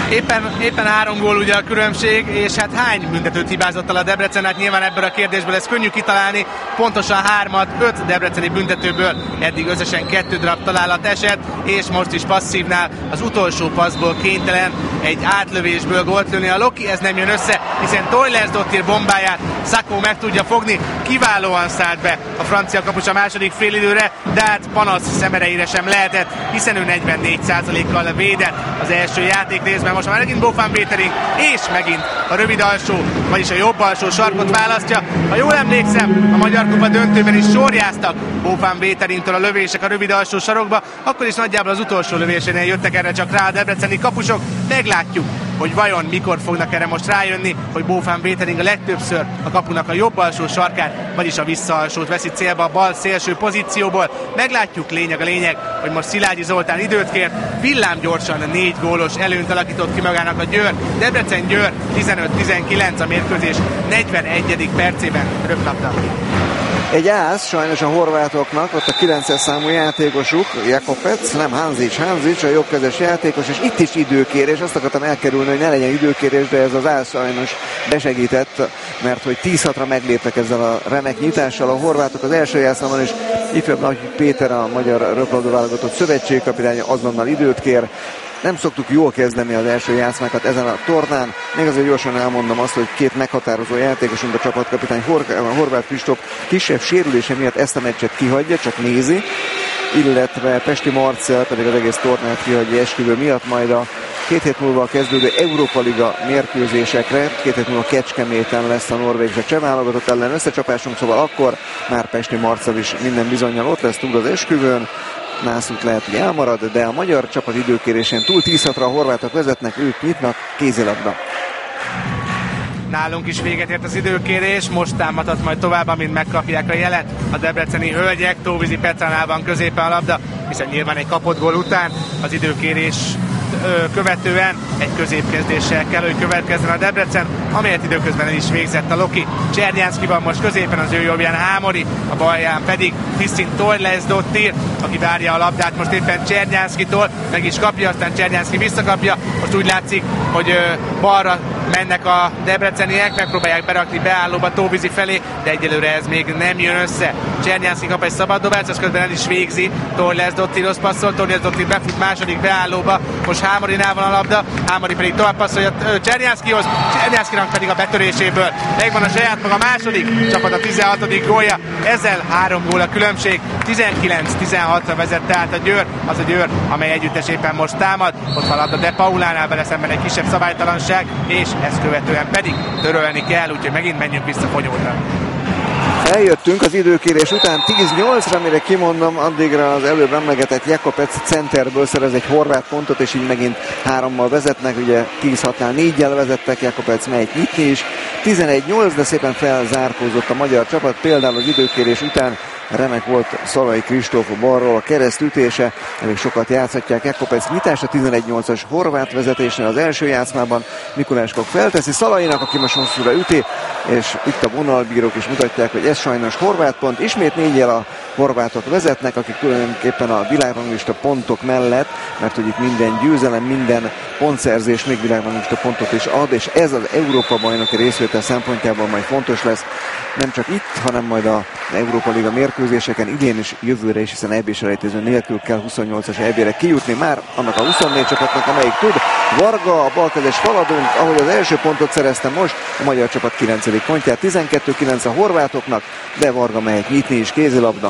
Éppen, éppen három gól ugye a különbség, és hát hány büntetőt hibázott el a Debrecen? Hát nyilván ebből a kérdésből ez könnyű kitalálni, pontosan hármat, öt debreceni büntetőből eddig összesen kettő darab találat esett, és most is passzívnál az utolsó passzból kénytelen egy átlövésből gólt lőni. A Loki ez nem jön össze, hiszen Toilersdottir bombáját Sakho meg tudja fogni, kiválóan szállt be a francia kapus a második félidőre, de hát panasz szemereire sem lehetett, hiszen ő negyvennégy százalékkal védett az első játék részben. Most már megint Bofán Bétering, és megint a rövid alsó, vagyis a jobb alsó sarkot választja. Ha jól emlékszem, a Magyar Kupa döntőben is sorjáztak Bofán Béteringtől a lövések a rövid alsó sarokba, akkor is nagyjából az utolsó lövésénél jöttek erre csak rá a debreceni kapusok. Meglátjuk, hogy vajon mikor fognak erre most rájönni, hogy Bofán Bétering a legtöbbször a kapunak a jobb alsó sarkát, vagyis a visszaalsót veszi célba a bal szélső pozícióból. Meglátjuk, lényeg a lényeg, hogy most Szilágyi Zoltán időt kért, villámgyorsan négy gólos előnyt alakított ki magának a Győr. Debrecen-Győr tizenöt tizenkilenc a mérkőzés negyvenegyedik percében röplabda. Egy ász sajnos a horvátoknak, ott a kilences számú játékosuk, Jakopec, nem Hanzic, Hanzic a jobbkezes játékos, és itt is időkérés, azt akartam elkerülni, hogy ne legyen időkérés, de ez az ász sajnos besegített, mert hogy tíz hatra megléptek ezzel a remek nyitással. A horvátok az első játszmában is ifjabb Nagy Péter, a magyar röplabda válogatott szövetségkapitány azonnal időt kér. Nem szoktuk jól kezdeni az első játszmákat ezen a tornán. Még azért gyorsan elmondom azt, hogy két meghatározó játékosunk, a csapatkapitány Horváth Kristóf kisebb sérülése miatt ezt a meccset kihagyja, csak nézi, illetve Pesti Marcell pedig az egész tornát kihagyja esküvő miatt, majd a két hét múlva kezdődő Európa Liga mérkőzésekre, két hét múlva Kecskeméten lesz a norvég és a cseh válogatott ellen összecsapásunk, szóval akkor már Pesti Marcell is minden bizonnyal ott lesz túl az esküvőn. Nászút lehet, hogy elmarad, de a magyar csapat időkérésén túl tíz hatra a horvátok vezetnek, ők nyitnak, kézilabda. Nálunk is véget ért az időkérés, most támadhat majd tovább, amint megkapják a jelet a debreceni hölgyek. Tóvízi Petránál van középen a labda, hiszen nyilván egy kapott gól után az időkérés követően egy középkezdéssel kell, hogy következzen a Debrecen, amelyet időközben el is végzett a Loki. Csernyánszki van most középen, az ő jobbján Hámori, a balján pedig Tisztin Toilersdottir, aki várja a labdát most éppen Csernyánszkitól, meg is kapja, aztán Csernyánszki visszakapja. Most úgy látszik, hogy ö, balra mennek a debreceniek, megpróbálják berakni beállóba Tóvízi felé, de egyelőre ez még nem jön össze. Csernyánszki kap egy szabad dobást, az közben el is végzi. Toilersdottirhoz passzol, Toilersdottir befut második beállóba, most Hámorinál van a labda, Hámori pedig tovább passzolja Csernyánszkihoz, Csernyánszkinak pedig a betöréséből megvan a saját maga második csapat a tizenhatodik gólja, ezzel három gól a különbség, tizenkilenc tizenhatra vezet tehát a Győr, az a Győr, amely együttes éppen most támad, ott van a labda De Paulánál, vele szemben egy kisebb szabálytalanság, és ezt követően pedig törölni kell, úgyhogy megint menjünk vissza Fonyódra. Eljöttünk az időkérés után tíz nyolcra, mire kimondom, addigra az előbb emlegetett Jakopec centerből szerez egy horvát pontot, és így megint hárommal vezetnek, ugye tíz hatnál négyel vezettek, Jakopec megy nyitni is. tizenegy nyolc, de szépen felzárkózott a magyar csapat, például az időkérés után remek volt Szalai Kristóf balról a keresztütése, elég sokat játszhatják Jakopec nyitása, tizenegy nyolcas horvát vezetésnél az első játszmában. Mikuláskok felteszi Szalainak, aki most hosszúra üti, és itt a vonalbírók is mutatják, hogy ez sajnos horvát pont. Ismét négyel a horvátok vezetnek, akik tulajdonképpen a világranglista pontok mellett, mert hogy itt minden győzelem, minden pontszerzés még világranglista pontot is ad, és ez az Európa bajnoki részvétel szempontjából majd fontos lesz, nem csak itt, hanem majd a Európa Liga mérkőzéseken idén is, jövőre is, hiszen é bé-selejtező nélkül kell huszonnyolcas é bé-re kijutni már annak a huszonnégy csapatnak, amelyik tud. Varga, a balkezes Faladunk, ahogy az első pontot szerezte most, a magyar csapat kilencedik pontját, tizenkettő kilenc a horvátoknak, de Varga mehet nyitni is, kézilabda.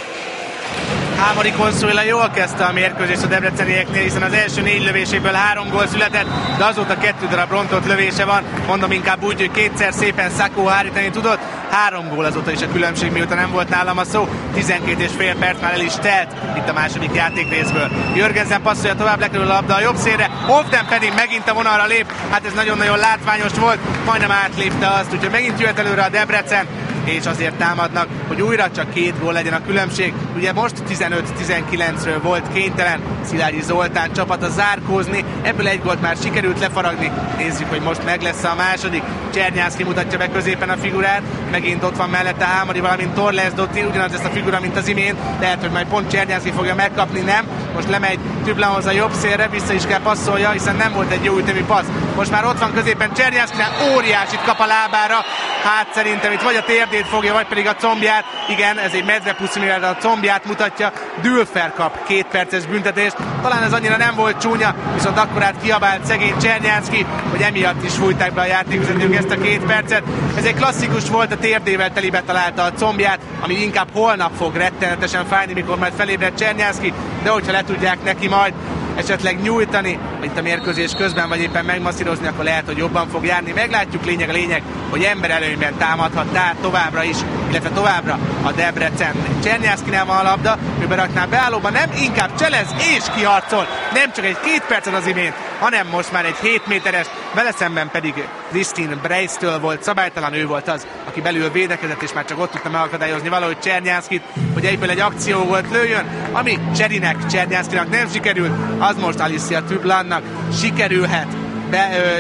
Hámori Consuela jól kezdte a mérkőzést a debrecenieknél, hiszen az első négy lövéséből három gól született, de azóta kettő darab rontott lövése van, mondom inkább úgy, hogy kétszer szépen Sakho hárítani tudott, három gól azóta is a különbség, mióta nem volt nálam a szó, tizenkét és fél perc már el is telt itt a második játékrészből. Jörgensen passzolja tovább, lekerül a labda a jobb szélre, Hovden pedig megint a vonalra lép, hát ez nagyon-nagyon látványos volt, majdnem átlépte azt, úgyhogy megint jöhet előre a Debrecen, és azért támadnak, hogy újra csak két gól legyen a különbség. Ugye most tizenöt tizenkilencről volt kénytelen Szilágyi Zoltán csapata zárkózni, ebből egy gólt már sikerült lefaragni. Nézzük, hogy most meg lesz a második. Csernyánszky mutatja be középen a figurát, megint ott van mellette Hámori, valamint Torles Dotti, ugyanaz lesz a figura, mint az imént, lehet, hogy majd pont Csernyánszky fogja megkapni, nem? Most lemegy Tüblanhoz a jobb szélre, vissza is kell passzolja, hiszen nem volt egy jó ütemű passz. Most már ott van középen Csernyánszkynál, óriásit kap a lábára, hát szerintem itt vagy a térdét fogja, vagy pedig a combját. Igen, ez egy medvepuszi, mivel a combját mutatja. Dülfer kap két perces büntetést. Talán ez annyira nem volt csúnya, viszont akkorát kiabált szegény Csernyánszky, hogy emiatt is fújták be a játékvezetők ezt a két percet. Ez egy klasszikus volt, a térdével telibe találta a combját, ami inkább holnap fog rettenetesen fájni, mikor majd felébred Csernyánszky, de hogyha le tudják neki majd esetleg nyújtani, itt a mérkőzés közben, vagy éppen megmasszírozni, akkor lehet, hogy jobban fog járni. Meglátjuk, lényeg a lényeg, hogy emberelőnyben támadhat tehát továbbra is, illetve továbbra a Debrecen. Csernyánszkynál van a labda, ő berakná beállóba, nem, inkább cselez és kiharcol. Nem csak egy két percet az imént, hanem most már egy hét méteres, vele szemben pedig Kristin Breistől volt szabálytalan, ő volt az, aki belül védekezett, és már csak ott tudta megakadályozni valahogy Csernyánszkyt, hogy egyből egy akció volt lőjön, ami Cserinek, Csernyánszkynak nem sikerült, az most Alicia Tüblannak sikerülhet be ö,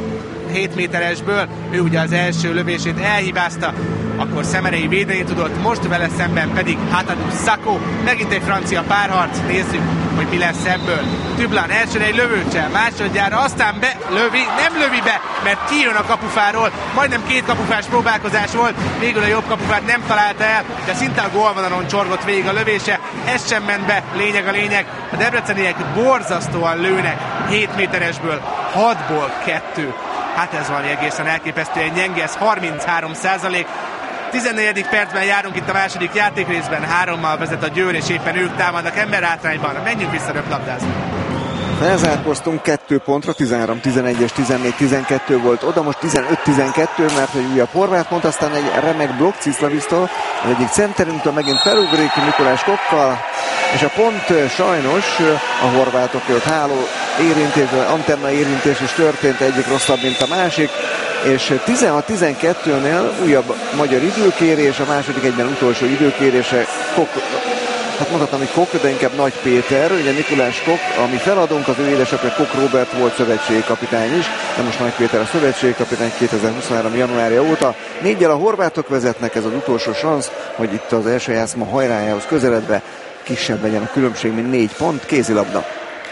hét méteresből, ő ugye az első lövését elhibázta, akkor Szemerei védeni tudott, most vele szemben pedig Hatadou Sakho, megint egy francia párharc, nézzük, hogy mi lesz ebből. Tüblan elsőre egy lövőcsel, másodjára aztán be, lövi, nem lövi be, mert kijön a kapufáról, majdnem két kapufás próbálkozás volt, végül a jobb kapufát nem találta el, de szinte a gólvonalon csorgott végig a lövése, ez sem ment be, lényeg a lényeg, a debreceniek borzasztóan lőnek hét méteresből, hatból kettő. Hát ez valami egészen elképesztően gyenge, ez harminchárom százalék. tizennegyedik percben járunk itt a második játékrészben, hárommal vezet a Győr, és éppen ők támadnak emberhátrányban. Menjünk vissza röplabdázni. Felzárkoztunk kettő pontra, tizenhárom tizenegy és tizennégy tizenkettő volt oda, most tizenöt tizenkettő, mert egy újabb horvát pont, aztán egy remek blokk Ciszlavisztól, az egyik centerünktől megint felugrik Mikulás Kokkal, és a pont sajnos a horvátok ott háló érintés, antenna érintés is történt, egyik rosszabb, mint a másik, és tizenhat tizenkettőnél újabb magyar időkérés, a második egyben utolsó időkérése Kok, hát mondhatom, hogy Kok, de inkább Nagy Péter, ugye Mikulás Kok, ami feladunk, az ő édesapja Kok Róbert volt szövetségi kapitány is, de most Nagy Péter a szövetségi kapitány kétezer-huszonhárom januárja óta. Négyel a horvátok vezetnek, ez az utolsó szansz, hogy itt az első játszma hajrájához közeledve kisebb legyen a különbség, mint négy pont, kézilabda.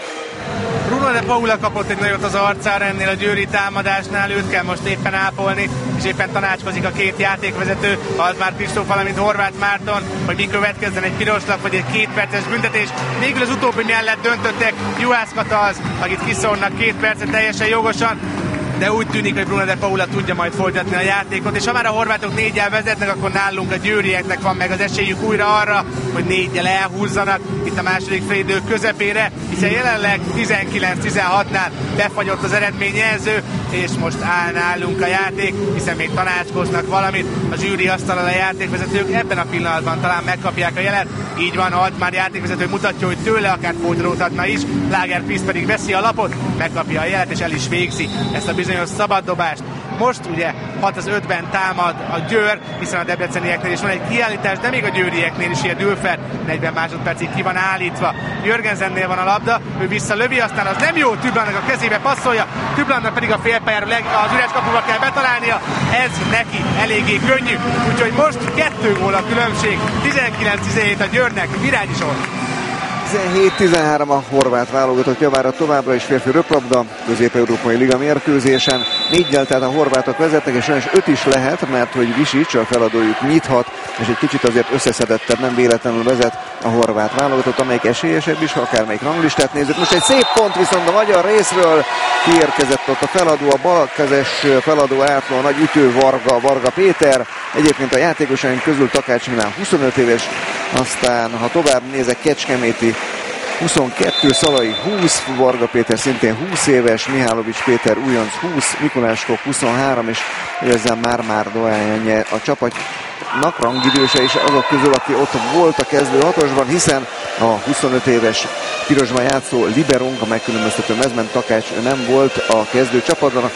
Bruno de Paula kapott egy nagyot az arcára ennél a győri támadásnál, őt kell most éppen ápolni, és éppen tanácskozik a két játékvezető, Altmár Kristóf, valamint Horváth Márton, hogy mi következzen, egy piros lap vagy egy két perces büntetés. Végül az utóbbi mellett döntöttek, Juhász Kata az, akit kiszórnak két percet teljesen jogosan, de úgy tűnik, hogy Bruno de Paula tudja majd folytatni a játékot, és ha már a horvátok négyel vezetnek, akkor nálunk a győrieknek van meg az esélyük újra arra, hogy négyel elhúzzanak itt a második félidő közepére, hiszen jelenleg tizenkilenc tizenhatnál befagyott az eredményjelző, és most áll nálunk a játék, hiszen még tanácskoznak valamit, a zsűri asztalán a játékvezetők ebben a pillanatban talán megkapják a jelet, így van, Altmár játékvezető mutatja, hogy tőle akár folytatódhatna is, Lagerkvist pedig veszi a lapot, megkapja a jelet és el is végzi ezt a bizonyos szabaddobást. Most ugye hat az ötben támad a Győr, hiszen a debrecenieknél is van egy kiállítás, de még a győrieknél is ilyen Dülfer negyven másodpercig ki van állítva. Jörgensennél van a labda, ő visszalövi, aztán az nem jó, Tüblannak a kezébe passzolja, Tüblannak pedig a félpályára az üres kapuba kell betalálnia, ez neki eléggé könnyű, úgyhogy most kettő gól a különbség, tizenkilenc tizenhét a Győrnek, Virágyi Zsolt. tizenhét tizenhárom a horvát válogatott javára továbbra is férfi röplabda, közép-európai liga mérkőzésen. Négyel tehát a horvátok vezetnek, és sajnos öt is lehet, mert hogy Visics, a feladójuk nyithat, és egy kicsit azért összeszedettebb, nem véletlenül vezet a horvát válogatott, amelyik esélyesebb is, ha akármelyik ranglistát nézzük. Most egy szép pont viszont a magyar részről, kiérkezett ott a feladó, a balkezes feladó átról, a nagy ütő Varga, Varga Péter. Egyébként a játékosaink közül Takács Milán huszonöt éves, aztán ha tovább nézek, Kecskeméti huszonkettő, Szalai húsz, Varga Péter szintén húsz éves, Mihálovics Péter újonc húsz, Mikulás Kok huszonhárom, és ezzel már-már dohányja a csapatnak rangidőse is azok közül, aki ott volt a kezdő hatosban, hiszen a huszonöt éves pirosban játszó liberónk, a megkülönböztető mezben Takács nem volt a kezdő csapatban.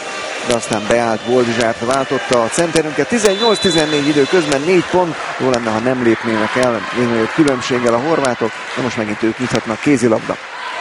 de aztán beállt Boldizsárt váltotta a centerünket. tizennyolc tizennégy idő közben négy pont, jó lenne, ha nem lépnének el még különbséggel a horvátok, de most megint ők nyithatnak kézilabda.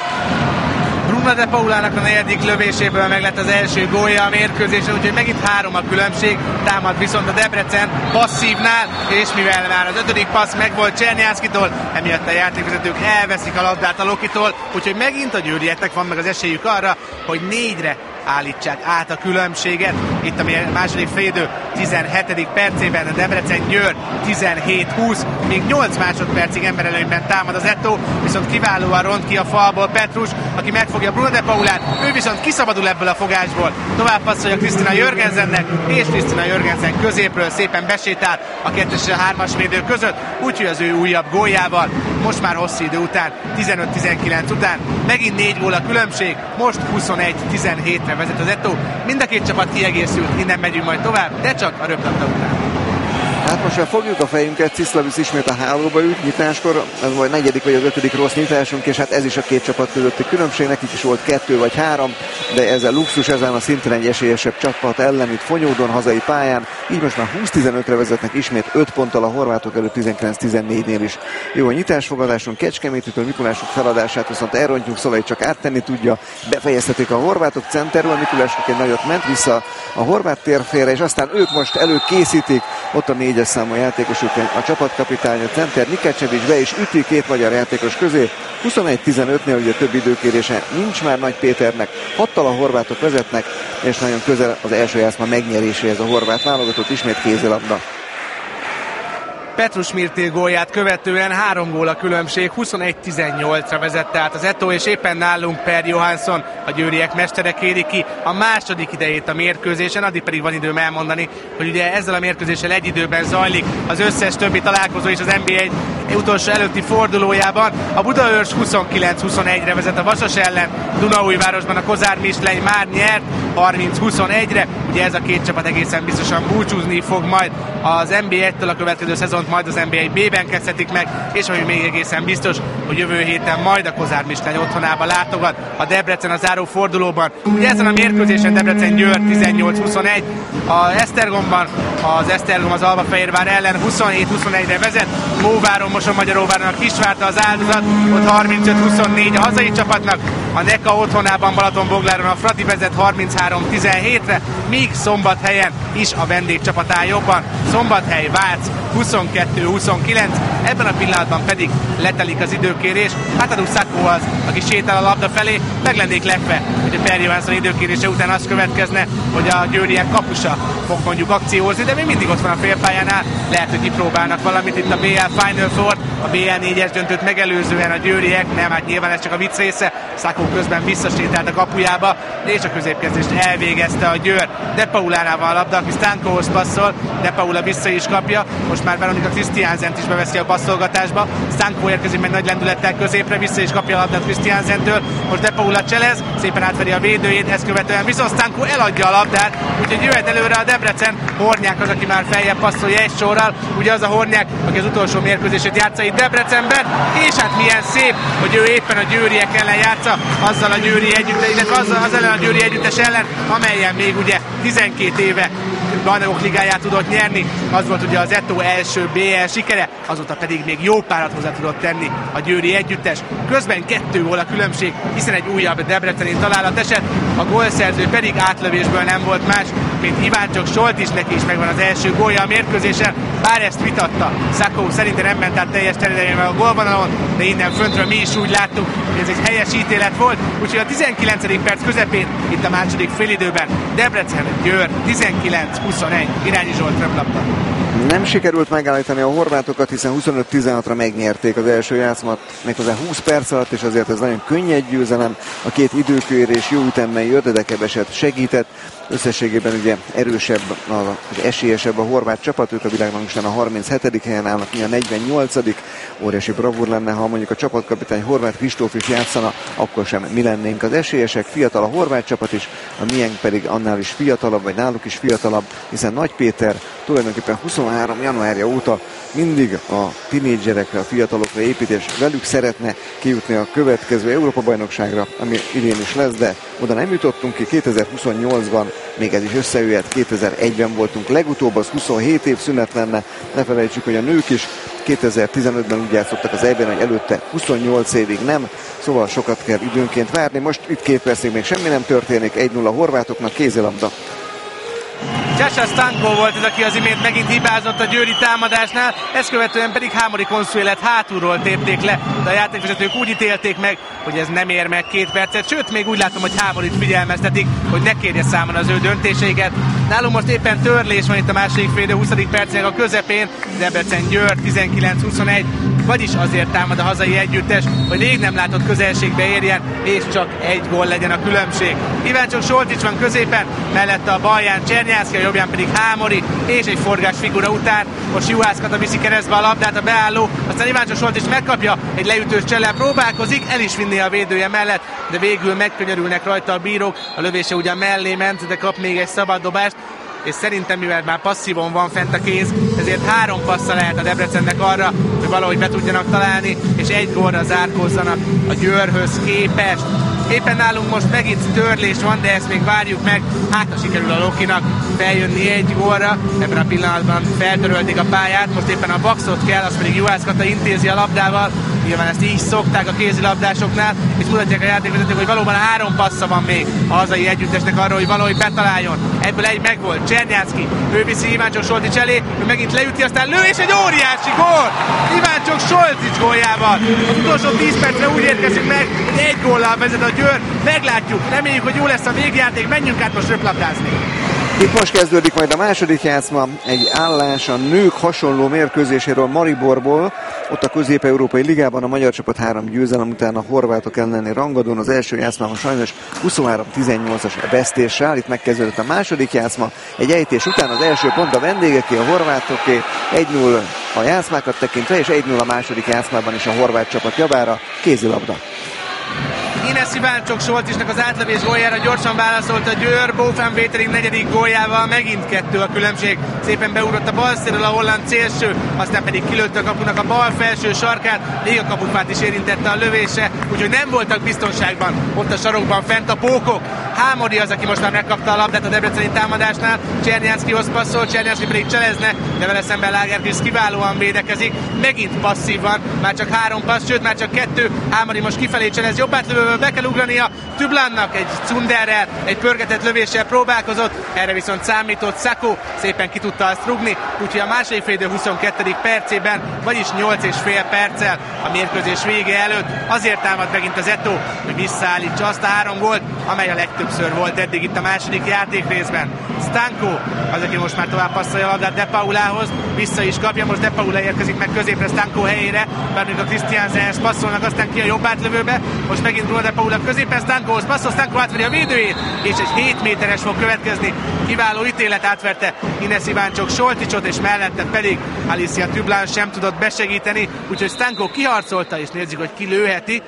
Bruna de Paulának a negyedik lövéséből meg lett az első gólja a mérkőzésen, úgyhogy megint három a különbség, támad viszont a Debrecen passzívnál, és mivel már az ötödik passz megvolt Csernyánszkitól, emiatt a játékvezetők elveszik a labdát a Lokitól, úgyhogy megint a győrieknek van meg az esélyük arra, hogy négyre állítsák át a különbséget. Itt a második félidő tizenhetedik percében a Debrecen-Győr tizenhét húsz, még nyolc másodpercig emberelőnyben támad az Eto, viszont kiválóan ront ki a falból Petrus, aki megfogja Bruna de Paulát, ő viszont kiszabadul ebből a fogásból. Tovább passzolja Krisztina Jörgensennek, és Krisztina Jörgensen középről szépen besétál a kettes és a hármas védő között, úgyhogy az ő újabb góljával most már hosszú idő után, tizenöt tizenkilenc után megint négy gól a különbség, most huszonegy tizenhétre vezet az Eto. Mind a két csapat kiegészült, innen megyünk majd tovább, de csak a röplabda után. Hát most már fogjuk a fejünket, Cislavis ismét a hálóba üt nyitáskor, ez vagy negyedik vagy az ötödik rossz nyitásunk, és hát ez is a két csapat közötti különbség, nekik is volt kettő vagy három, de ezzel luxus, ezen a szinten egy esélyesebb csapat ellen itt Fonyódon, hazai pályán, így most már húsz tizenötre vezetnek ismét öt ponttal a horvátok előtt tizenkilenc tizennégynél is. Jó a nyitásfogadásunk, Kecskemétitől Mikulásuk feladását viszont elrontjuk, Szolai csak áttenni tudja, befejeztetik a horvátok centerről, Mikulásuk egy nagyot ment vissza a horvát térfélre, és aztán ők most előkészítik, ott a négyes számú játékosuk, a csapatkapitány, a center Nikecsevics be is üti két magyar játékos közé. huszonegy tizenötnél ugye több időkérése nincs már Nagy Péternek, hattal a horvátok vezetnek, és nagyon közel az első játszma megnyeréséhez a horvát válogatott, ismét kézilabda. Petrus Mirtil gólját követően három gól a különbség, huszonegy tizennyolcra vezette át az Eto, és éppen nálunk Per Johansson, a győriek mestere kéri ki a második idejét a mérkőzésen, addig pedig van időm elmondani, hogy ugye ezzel a mérkőzéssel egy időben zajlik az összes többi találkozó is az en bé egy utolsó előtti fordulójában. A Budaörs huszonkilenc huszonegyre vezet a Vasas ellen, Dunaújvárosban a Kozár Mistlei már nyert harminc huszonegyre, ugye ez a két csapat egészen biztosan búcsúzni fog majd az en bé egytől, a következő szezont majd az en bé egy B-ben kezdhetik meg, és ami még egészen biztos, hogy jövő héten majd a Kozár Mistlei otthonába látogat a Debrecen a záró fordulóban. Ugye ezen a mérkőzésen Debrecen-Győr tizennyolc huszonegy, a Esztergomban az Esztergom az Albafehérvár ellen huszonhét huszonegyre vezet, Móváron, Mosonmagyaróváron a Kisvárta az áldozat, ott harmincöt huszonnégy a hazai csapatnak, a Neka otthonában Balatonbogláron a Fradi vezet harminchárom tizenhétre, míg Szombathelyen is a vendégcsapat áll jobban, Szombathely Vác huszonkettő huszonkilenc, ebben a pillanatban pedig letelik az időkérés, Hatadu Szakó az, aki sétál a labda felé, meg lennék lepve, hogy a Per Johansson időkérése után az következne, hogy a győriek kapusa fog mondjuk akciózni, de még mindig ott van a félpályánál, lehet, hogy kipróbálnak valamit itt a bé el Final Four, a bé el négyes döntőt megelőzően a győriek, nem, hát nyilván ez csak a vicc része, Szakó közben visszasétált a kapujába, és a középkezdést elvégezte a Győr. De Paulánál van a labda, aki Stankohoz passzol, De Paula vissza is kapja, most már Veronika Krisztiánsent is beveszi a passzolgatásba, Stanko érkezik meg nagy lendülettel középre, vissza is kapja a labdát Krisztiánsentől, most De Paula cselez, szépen átveri a védőjét, ezt követően viszont Stanko eladja a labdát, úgyhogy jöhet előre a Debrecen, Hornyák az, aki már feljebb passzolja egy sorral, ugye az a Hornyák, aki az utolsó mérkőzését játsza itt Debrecenben, és hát milyen szép, hogy ő éppen a győriek ellen játsza, azzal a győri együttes, illetve azzal az ellen a győri együttes ellen, amelyen még ugye tizenkét éve bajnokok ligáját tudott nyerni, az volt ugye az Eto első bé el sikere, azóta pedig még jó párat hozzá tudott tenni a győri együttes. Közben kettő gól a különbség, hiszen egy újabb debreceni találat esett, a gólszerző pedig átlövésből nem volt más, mint Iváncsok Soltis, neki is megvan az első gólja a mérkőzésen, bár ezt vitatta. Szakó szerintem nem ment át teljes területén a gólvonalon, de innen föntről mi is úgy láttuk, hogy ez egy helyes ítélet volt, úgyhogy a tizenkilencedik perc közepén, itt a második félidőben Debrecen Győr tizenkilenc huszonegy, Irányi Zsolt röplabda. Nem sikerült megállítani a horvátokat, hiszen huszonöt tizenhatra megnyerték az első játszmat, méghozzá húsz perc alatt, és azért ez nagyon könnyed győzelem. A két időkérés jó ütemben jött, de keveset segített. Összességében ugye erősebb, az esélyesebb a horvát csapat, ők a világranglistán a harminchetedik helyen állnak, mi a negyvennyolcadik Óriási bravúr lenne, ha mondjuk a csapatkapitány Horváth Kristóf is játszana, akkor sem mi lennénk az esélyesek. Fiatal a horvát csapat is, a miénk pedig annál is fiatalabb, vagy náluk is fiatalabb, hiszen Nagy Péter tulajdonképpen huszonhárom januárja óta mindig a tinédzserekre, a fiatalokra épít, és velük szeretne kijutni a következő Európa-bajnokságra, ami idén is lesz, de oda nem jutottunk ki. kétezer-huszonnyolcban még ez is összejöhet, kétezer-egyben voltunk legutóbb, az huszonhét év szünet lenne, ne felejtsük, hogy a nők is kétezer-tizenötben úgy játszottak az ében, hogy előtte huszonnyolc évig nem, szóval sokat kell időnként várni. Most itt két percig még semmi nem történik, egy nulla horvátoknak, kézilabda. Csasa Stanko volt ez, aki az imént megint hibázott a győri támadásnál, ezt követően pedig Hámori Consuelet hátulról tépték le, de a játékvezetők úgy ítélték meg, hogy ez nem ér meg két percet, sőt még úgy látom, hogy Hámorit figyelmeztetik, hogy ne kérje számon az ő döntéseiket. Nálunk most éppen törlés van itt a második fél idő huszadik percének a közepén, Debrecen-Győr tizenkilenc huszonegy, vagyis azért támad a hazai együttes, hogy még nem látott közelségbe érjen, és csak egy gól legyen a különbség. Iváncsok Soltics van középen, mellette a balján Csernyánszki, a jobbján pedig Hámori, és egy forgásfigura után most Juhászkata viszi keresztbe a labdát a beálló, aztán Iváncsok Soltics megkapja, egy leütős csellel próbálkozik, el is vinni a védője mellett, de végül megkönyörülnek rajta a bírók, a lövése ugyan mellé ment, de kap még egy szabad dobást, és szerintem, mivel már passzívon van fent a kéz, ezért három passza lehet a Debrecennek arra, hogy valahogy be tudjanak találni, és egy gólra zárkózzanak a Győrhöz képest. Éppen nálunk most megint törlés van, de ezt még várjuk meg, hát ha sikerül a Lokinak feljönni egy gólra, ebben a pillanatban feltörölték a pályát, most éppen a boxot kell, azt pedig Juhászkata intézi a labdával, nyilván ezt így szokták a kézilabdásoknál, és mutatják a játékvezetők, hogy valóban három passza van még a hazai együttesnek arra, hogy valahogy betaláljon. Ebből egy megvolt, Csernyánszki, ő viszi Iváncsok Soltics elé, ő megint leüti, aztán lő, és egy óriási gól! Iváncsok Soltics góljával. Az utolsó tíz percre úgy érkezünk meg, hogy egy góllal vezet a Győr, meglátjuk, reméljük, hogy jó lesz a végjáték, menjünk át most röplabdázni. Itt most kezdődik majd a második játszma, egy állás a nők hasonló mérkőzéséről Mariborból. Ott a Közép-Európai Ligában a magyar csapat három győzelem után a horvátok elleni rangadón az első játszmában sajnos huszonhárom tizennyolcas vesztéssel. Itt megkezdődött a második játszma, egy ejtés után az első pont a vendégeké, a horvátoké, egy null a játszmákat tekintve, és egy null a második játszmában is a horvát csapat javára, kézilabda. Ines Iváncsok Solticsnak az átlövés góljára gyorsan válaszolt a Győr, Bófán Vétering negyedik góljával, megint kettő a különbség. Szépen beugrott a bal szélről a holland célső, aztán pedig kilőtte a kapunak a bal felső sarkát, még a kapufát is érintette a lövése, úgyhogy nem voltak biztonságban ott a sarokban fent a pókok. Hámori az, aki most már megkapta a labdát a debreceni támadásnál, Csernyánszkihoz passzol, Csernyánszki pedig cselezne, de vele szemben Lagerkvist kiválóan védekezik, megint passzív van, már csak három passz, sőt már csak kettő, Hámori most kifelé cselez, jobb átlövőből be kell ugrania Tüblannak, egy Cunderrel, egy pörgetett lövéssel próbálkozott, erre viszont számított Szakó, szépen ki tudta azt rugni, úgyhogy a második fél idő huszonkettedik percében, vagyis nyolc és fél perccel a mérkőzés vége előtt azért támad megint az Eto, hogy visszaállítsa azt a három gólt, amely a legtöbbször volt eddig itt a második játékrészben. Stanko az, aki most már tovább passzolja a labdát De Paulához, vissza is kapja, most De Paula érkezik meg középre Stanko helyére, bármint a Christiansenhez passzolnak, aztán ki a jobb átlövőbe, most megint Bruno De Paula középen, Stankohoz passzol, Stanko átveri a védőjét, és egy hét méteres fog következni, kiváló ítélet, átverte Ines Iváncsok Solticsot, és mellette pedig Alicia Tüblan sem tudott besegíteni, úgyhogy Stanko kiharcolta, és nézzük, hogy ki lőheti.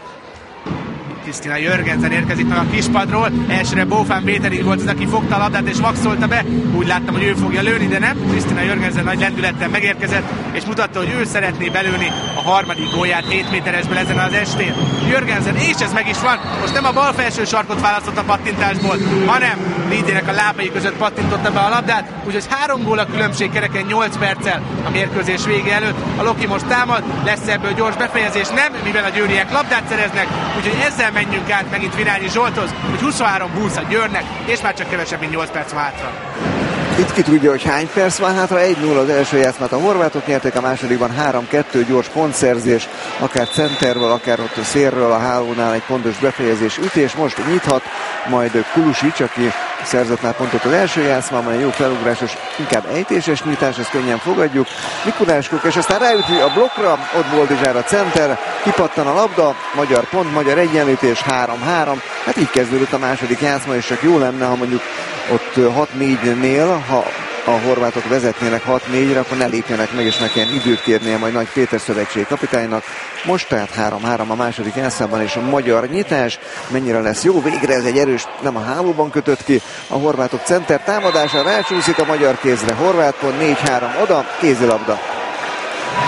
Krisztina Jörgensen érkezik meg a kispadról, elsőre Bófán Vétering volt az, aki fogta a labdát és vakszolta be, úgy láttam, hogy ő fogja lőni, de nem. Krisztina Jörgensen nagy lendülettel megérkezett, és mutatta, hogy ő szeretné belőni a harmadik gólját hét méteresből ezen az estén. Jörgensen, és ez meg is van, most nem a bal felső sarkot választott a pattintásból, hanem Lidének a lábai között pattintotta be a labdát, úgyhogy három gól a különbség kereken nyolc perccel a mérkőzés vége előtt. A Loki most támad, lesz ebből gyors befejezés, nem, mivel a győriek labdát szereznek, úgyhogy ezzel menjünk át megint Virányi Zsolthoz, hogy huszonhárom húsz a Győrnek, és már csak kevesebb, mint nyolc perc van hátra. Itt ki tudja, hogy hány perc van hátra, egy null az első játszmát a horvátok nyerték, a másodikban három kettő gyors pontszerzés, akár centerről, akár ott a szélről, a hálónál egy pontos befejezés, ütés, most nyithat, majd Kulusics, aki szerzett már pontot az első játszmában, egy jó felugrásos, inkább ejtéses nyitás, ezt könnyen fogadjuk. Mikuláskuk, és aztán ráüti a blokkra, ott Boldizsár a center, kipattan a labda, magyar pont, magyar egyenlítés, három három. Hát így kezdődött a második játszma, és csak jó lenne, ha mondjuk ott hat négynél, ha a horvátok vezetnének hat négyre, akkor ne lépjenek meg, és ne kelljen időt kérnie majd Nagy Péter szövetség kapitánynak. Most tehát három három a második játszmában, és a magyar nyitás mennyire lesz jó. Végre ez egy erős, nem a hálóban kötött ki a horvátok center támadása, rácsúszik a magyar kézre. Horvát pont négy három oda, kézilabda.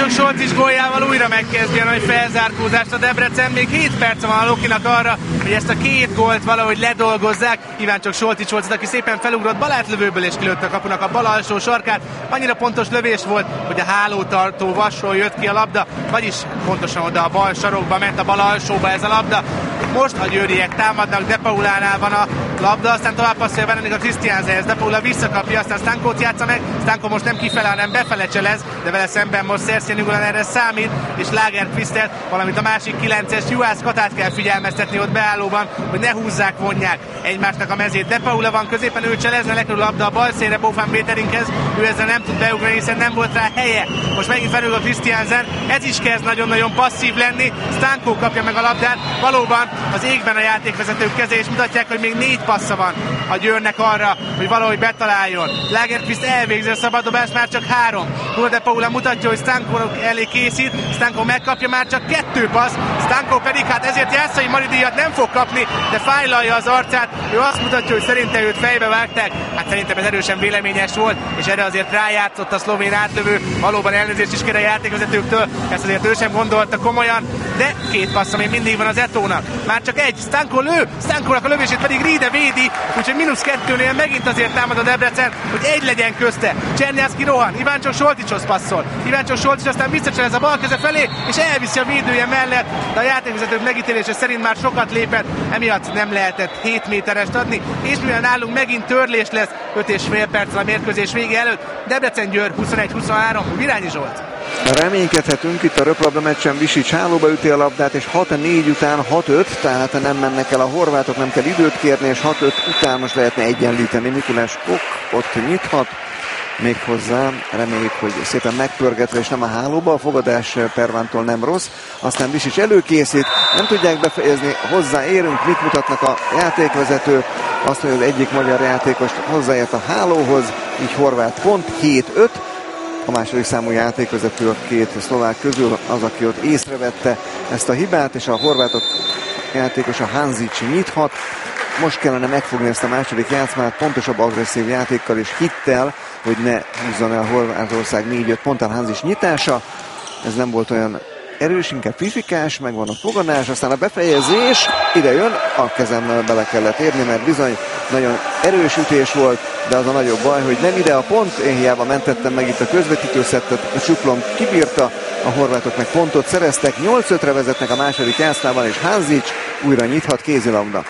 Iváncsok Solcic góljával újra megkezdi a nagy felzárkózást a Debrecen. Még hét perc van a Lokinak arra, hogy ezt a két gólt valahogy ledolgozzák. Iváncsok Solcic volt az, aki szépen felugrott balátlövőből és kilőtte a kapunak a bal alsó sarkát. Annyira pontos lövés volt, hogy a hálótartó vasról jött ki a labda, vagyis pontosan oda a bal sarokba ment, a bal alsóba ez a labda. Most a győriek támadnak, De Paulánál van a labda, aztán tovább passzolja Benedikt a Krisztiánzenhez. De Paula visszakapja, aztán Stankót játsza meg. Stanko most nem kifele, hanem befele cselez, de vele szemben most Szerszén Nigolan erre számít, és Lagerqvistet, valamint a másik kilences Juhász Katát kell figyelmeztetni ott beállóban, hogy ne húzzák, vonják egymásnak a mezét. De Paula van középen, ő cselezne, lekerül a labda a bal szélre Bófán Véterinkhez, ő ezzel nem tud beugrani, hiszen nem volt rá helye. Most megint felül a Krisztiánzen, ez is kezd nagyon-nagyon passzív lenni. Stanko kapja meg a labdát, valóban az égben a játékvezetők keze, és mutatják, hogy még négy passza van a Győrnek arra, hogy valahogy betaláljon. Lagerqvist elvégzi a szabaddobást, már csak három. De Paula mutatja, hogy Stanko elé készít, Stanko megkapja, már csak kettő passz, Stanko pedig hát ezért Jászai Mari díjat nem fog kapni, de fájlalja az arcát, ő azt mutatja, hogy szerinte őt fejbe vágták, hát szerintem ez erősen véleményes volt, és erre azért rájátszott a szlovén átlövő, valóban elnézést is kér a játékvezetőktől, ezt azért ő sem gondolta komolyan, de két passza még mindig van az Etónak. Már csak egy, Stanko lő, Stankónak a lövését pedig Riede védi, úgyhogy mínusz kettőnél megint azért támad a Debrecen, hogy egy legyen közte. Csernyászki rohan, Iváncsok Solticshoz passzol. Iváncsok Soltics aztán visszacselez a bal keze felé, és elviszi a védője mellett, de a játékvezetők megítélése szerint már sokat lépett, emiatt nem lehetett hét méterest adni, és mivel nálunk megint törlés lesz, öt és fél perc a mérkőzés vége előtt, Debrecen-Győr huszonegy huszonhárom, Virányi Zsolt. Reménykedhetünk itt a röplabda meccsen, Visics hálóba üti a labdát, és hat négy után hat öt, tehát nem mennek el a horvátok, nem kell időt kérni, és hat öt után most lehetne egyenlíteni. Mikulás Kok ott nyithat, még hozzá, reméljük, hogy szépen megpörgetve, és nem a hálóba, a fogadás Pervántól nem rossz, aztán Visics előkészít, nem tudják befejezni, hozzáérünk, mit mutatnak a játékvezetők, azt mondja, hogy egyik magyar játékos hozzáért a hálóhoz, így horvát pont, hét öt, a második számú játékvezető a két szlovák közül az, aki ott észrevette ezt a hibát, és a horvátok játékos a Hanzic nyithat. Most kellene megfogni ezt a második játszmát, pontosabb agresszív játékkal és hittel, hogy ne húzzon el Horvátország négy öt ponttal Hanzic nyitása. Ez nem volt olyan erős, inkább fifikás, megvan a fogadás, aztán a befejezés, ide jön, a kezemmel bele kellett érni, mert bizony nagyon erős ütés volt, de az a nagyobb baj, hogy nem ide a pont, én hiába mentettem meg itt a közvetítőszettet, a Csuklom kibírta, a horvátok meg pontot szereztek, nyolc ötre vezetnek a második játszmában, és Hanzic újra nyithat, kézilabda.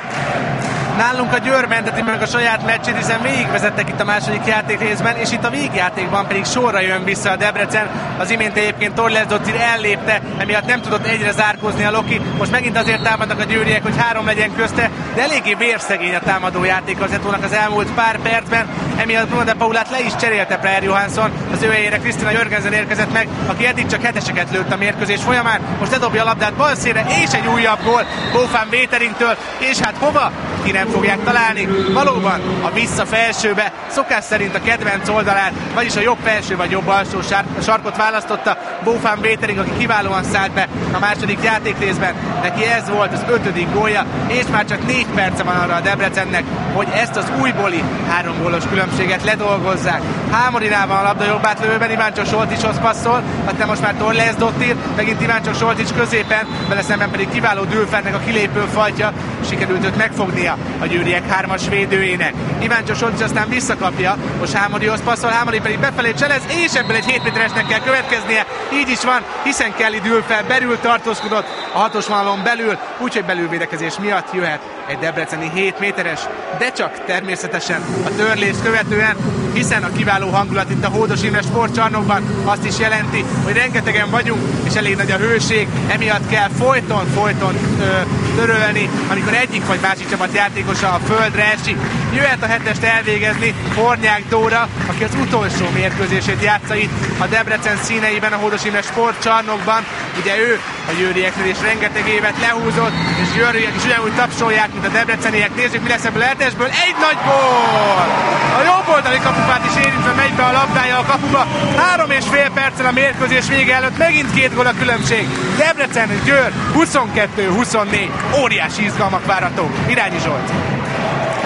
Nálunk a Győr menteti meg a saját meccsét, hiszen végigvezettek itt a második játék részben, és itt a végjátékban pedig sorra jön vissza a Debrecen. Az imént egyébként Torles Docir ellépte, emiatt nem tudott egyre zárkózni a Loki. Most megint azért támadnak a győriek, hogy három legyen közte, de eléggé vérszegény a támadó játék az Etónak az elmúlt pár percben. Emiatt Bruno de Paulát le is cserélte Per Johansson, az ő helyére Krisztina Jörgensen érkezett meg, aki eddig csak heteseket lőtt a mérkőzés folyamán. Most ledobja a labdát balszélre, és egy újabb gól Bófán Véterinktől, és hát hova? Ki nem fogják találni. Valóban a vissza felsőbe, szokás szerint a kedvenc oldalát, vagyis a jobb felső vagy jobb alsó sarkot választotta Bófán Vétering, aki kiválóan szállt be a második játékrészben. Neki ez volt az ötödik gólja, és már csak négy perce van arra a Debrecennek, hogy ezt az újbóli három gólos különbséget ledolgozzák. Hámorinál van a labda jobb átlövőben, Iváncsok Solticshoz passzol, aztán most már Torles Docir, megint Iváncsok Soltics középen, vele szemben pedig kiváló Dülfernek a kilépő fajtja, sikerült őt megfognia a győriek hármas védőjének. Iváncsok Soltics aztán visszakapja, most Hámorihoz passzol, Hámori pedig befelé cselez, és ebből egy hét méteresnek kell következnie. Így is van, hiszen Kelly Dülfer belül tartózkodott a hatos vonalon belül, úgyhogy belülvédekezés miatt jöhet egy debreceni hét méteres, de csak természetesen a törlést követően, hiszen a kiváló hangulat itt a Hódos Imre sportcsarnokban azt is jelenti, hogy rengetegen vagyunk, és elég nagy a hőség, emiatt kell folyton, folyton ö, törölni, amikor egyik vagy másik csapat játékosa a földre esik. Jöhet a hetest elvégezni Hornyák Dóra, aki az utolsó mérkőzését játsza itt a Debrecen színeiben, a Hódos Imre sportcsarnokban. Ugye ő a győrieknél is rengeteg évet lehúzott, és győriek is ugyanúgy tapsolják, mint a debreceniek. Nézzük, mi lesz ebből a hetesből. Egy nagy gól! A jobb oldali kapufát is érintve megy be a labdája a kapuba. Három és fél perccel a mérkőzés vége előtt megint két gól a különbség. Debrecen, Győr huszonkettő huszonnégy. Óriási izgalmak várhatók. Virányi Zsolt.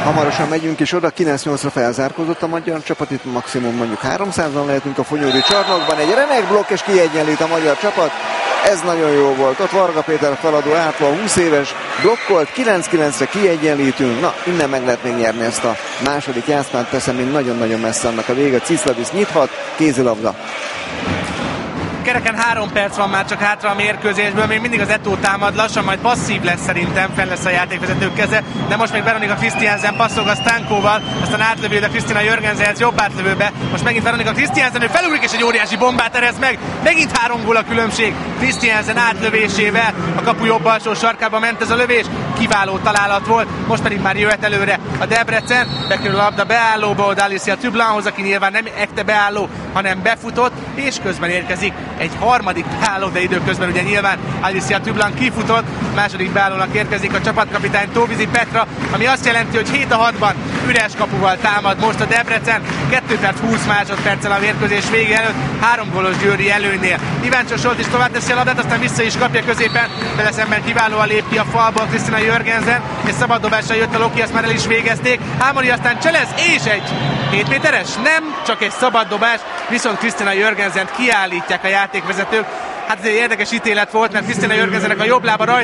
hamarosan megyünk is oda, kilenc nyolcra felzárkózott a magyar csapat, itt maximum mondjuk háromszázan lehetünk a Fonyódi csarnokban, egy remek blokk és kiegyenlít a magyar csapat, ez nagyon jó volt, ott Varga Péter feladó átva, húsz éves blokkolt, kilenc kilencre kiegyenlítünk, na innen meg lehet még nyerni ezt a második játszmát, teszem, mint nagyon-nagyon messze annak a vége, Cisladis nyithat, kézilabda. Kereken három perc van már csak hátra a mérkőzésből, még mindig az Eto támad, lassan majd passzív lesz szerintem, fenn lesz a játékvezetők keze, de most még Veronika Christiansen passzolg a Stankóval, aztán átlövő, de Krisztina Jörgensenhez jobb átlövőbe, most megint Veronika Christiansen, ő felugrik és egy óriási bombát erez meg, megint három gól a különbség, Christiansen átlövésével, a kapu jobb alsó sarkába ment ez a lövés, kiváló találat volt, most pedig már jöhet előre a Debrecen, bekerül a labda beállóba, oda Alicia Tüblanhoz, aki nyilván nem ekte beálló, hanem befutott, és közben érkezik egy harmadik beálló, de időközben ugye nyilván Alicia Tüblan kifutott, második beállónak érkezik a csapatkapitány Tóvizi Petra, ami azt jelenti, hogy hét a hatban üres kapuval támad most a Debrecen, kettő perc húsz másodperccel a mérkőzés vége előtt, három gólos győri előnynél. Iváncsó Solt is tovább teszi a labdát, aztán vissza is kapja középen, vele szemben kiválóan lép ki a falból Krisztina Jörgensen, és szabaddobásra jött a Loki, azt már el is végezték, Hámori aztán cselez, és egy hét méteres? Nem, csak egy szabaddobás, viszont Krisztina Jörgensent kiállítják a játékvezetők. Hát ez egy érdekes ítélet volt, mert Krisztina Jörgensennek a jobb lába rajta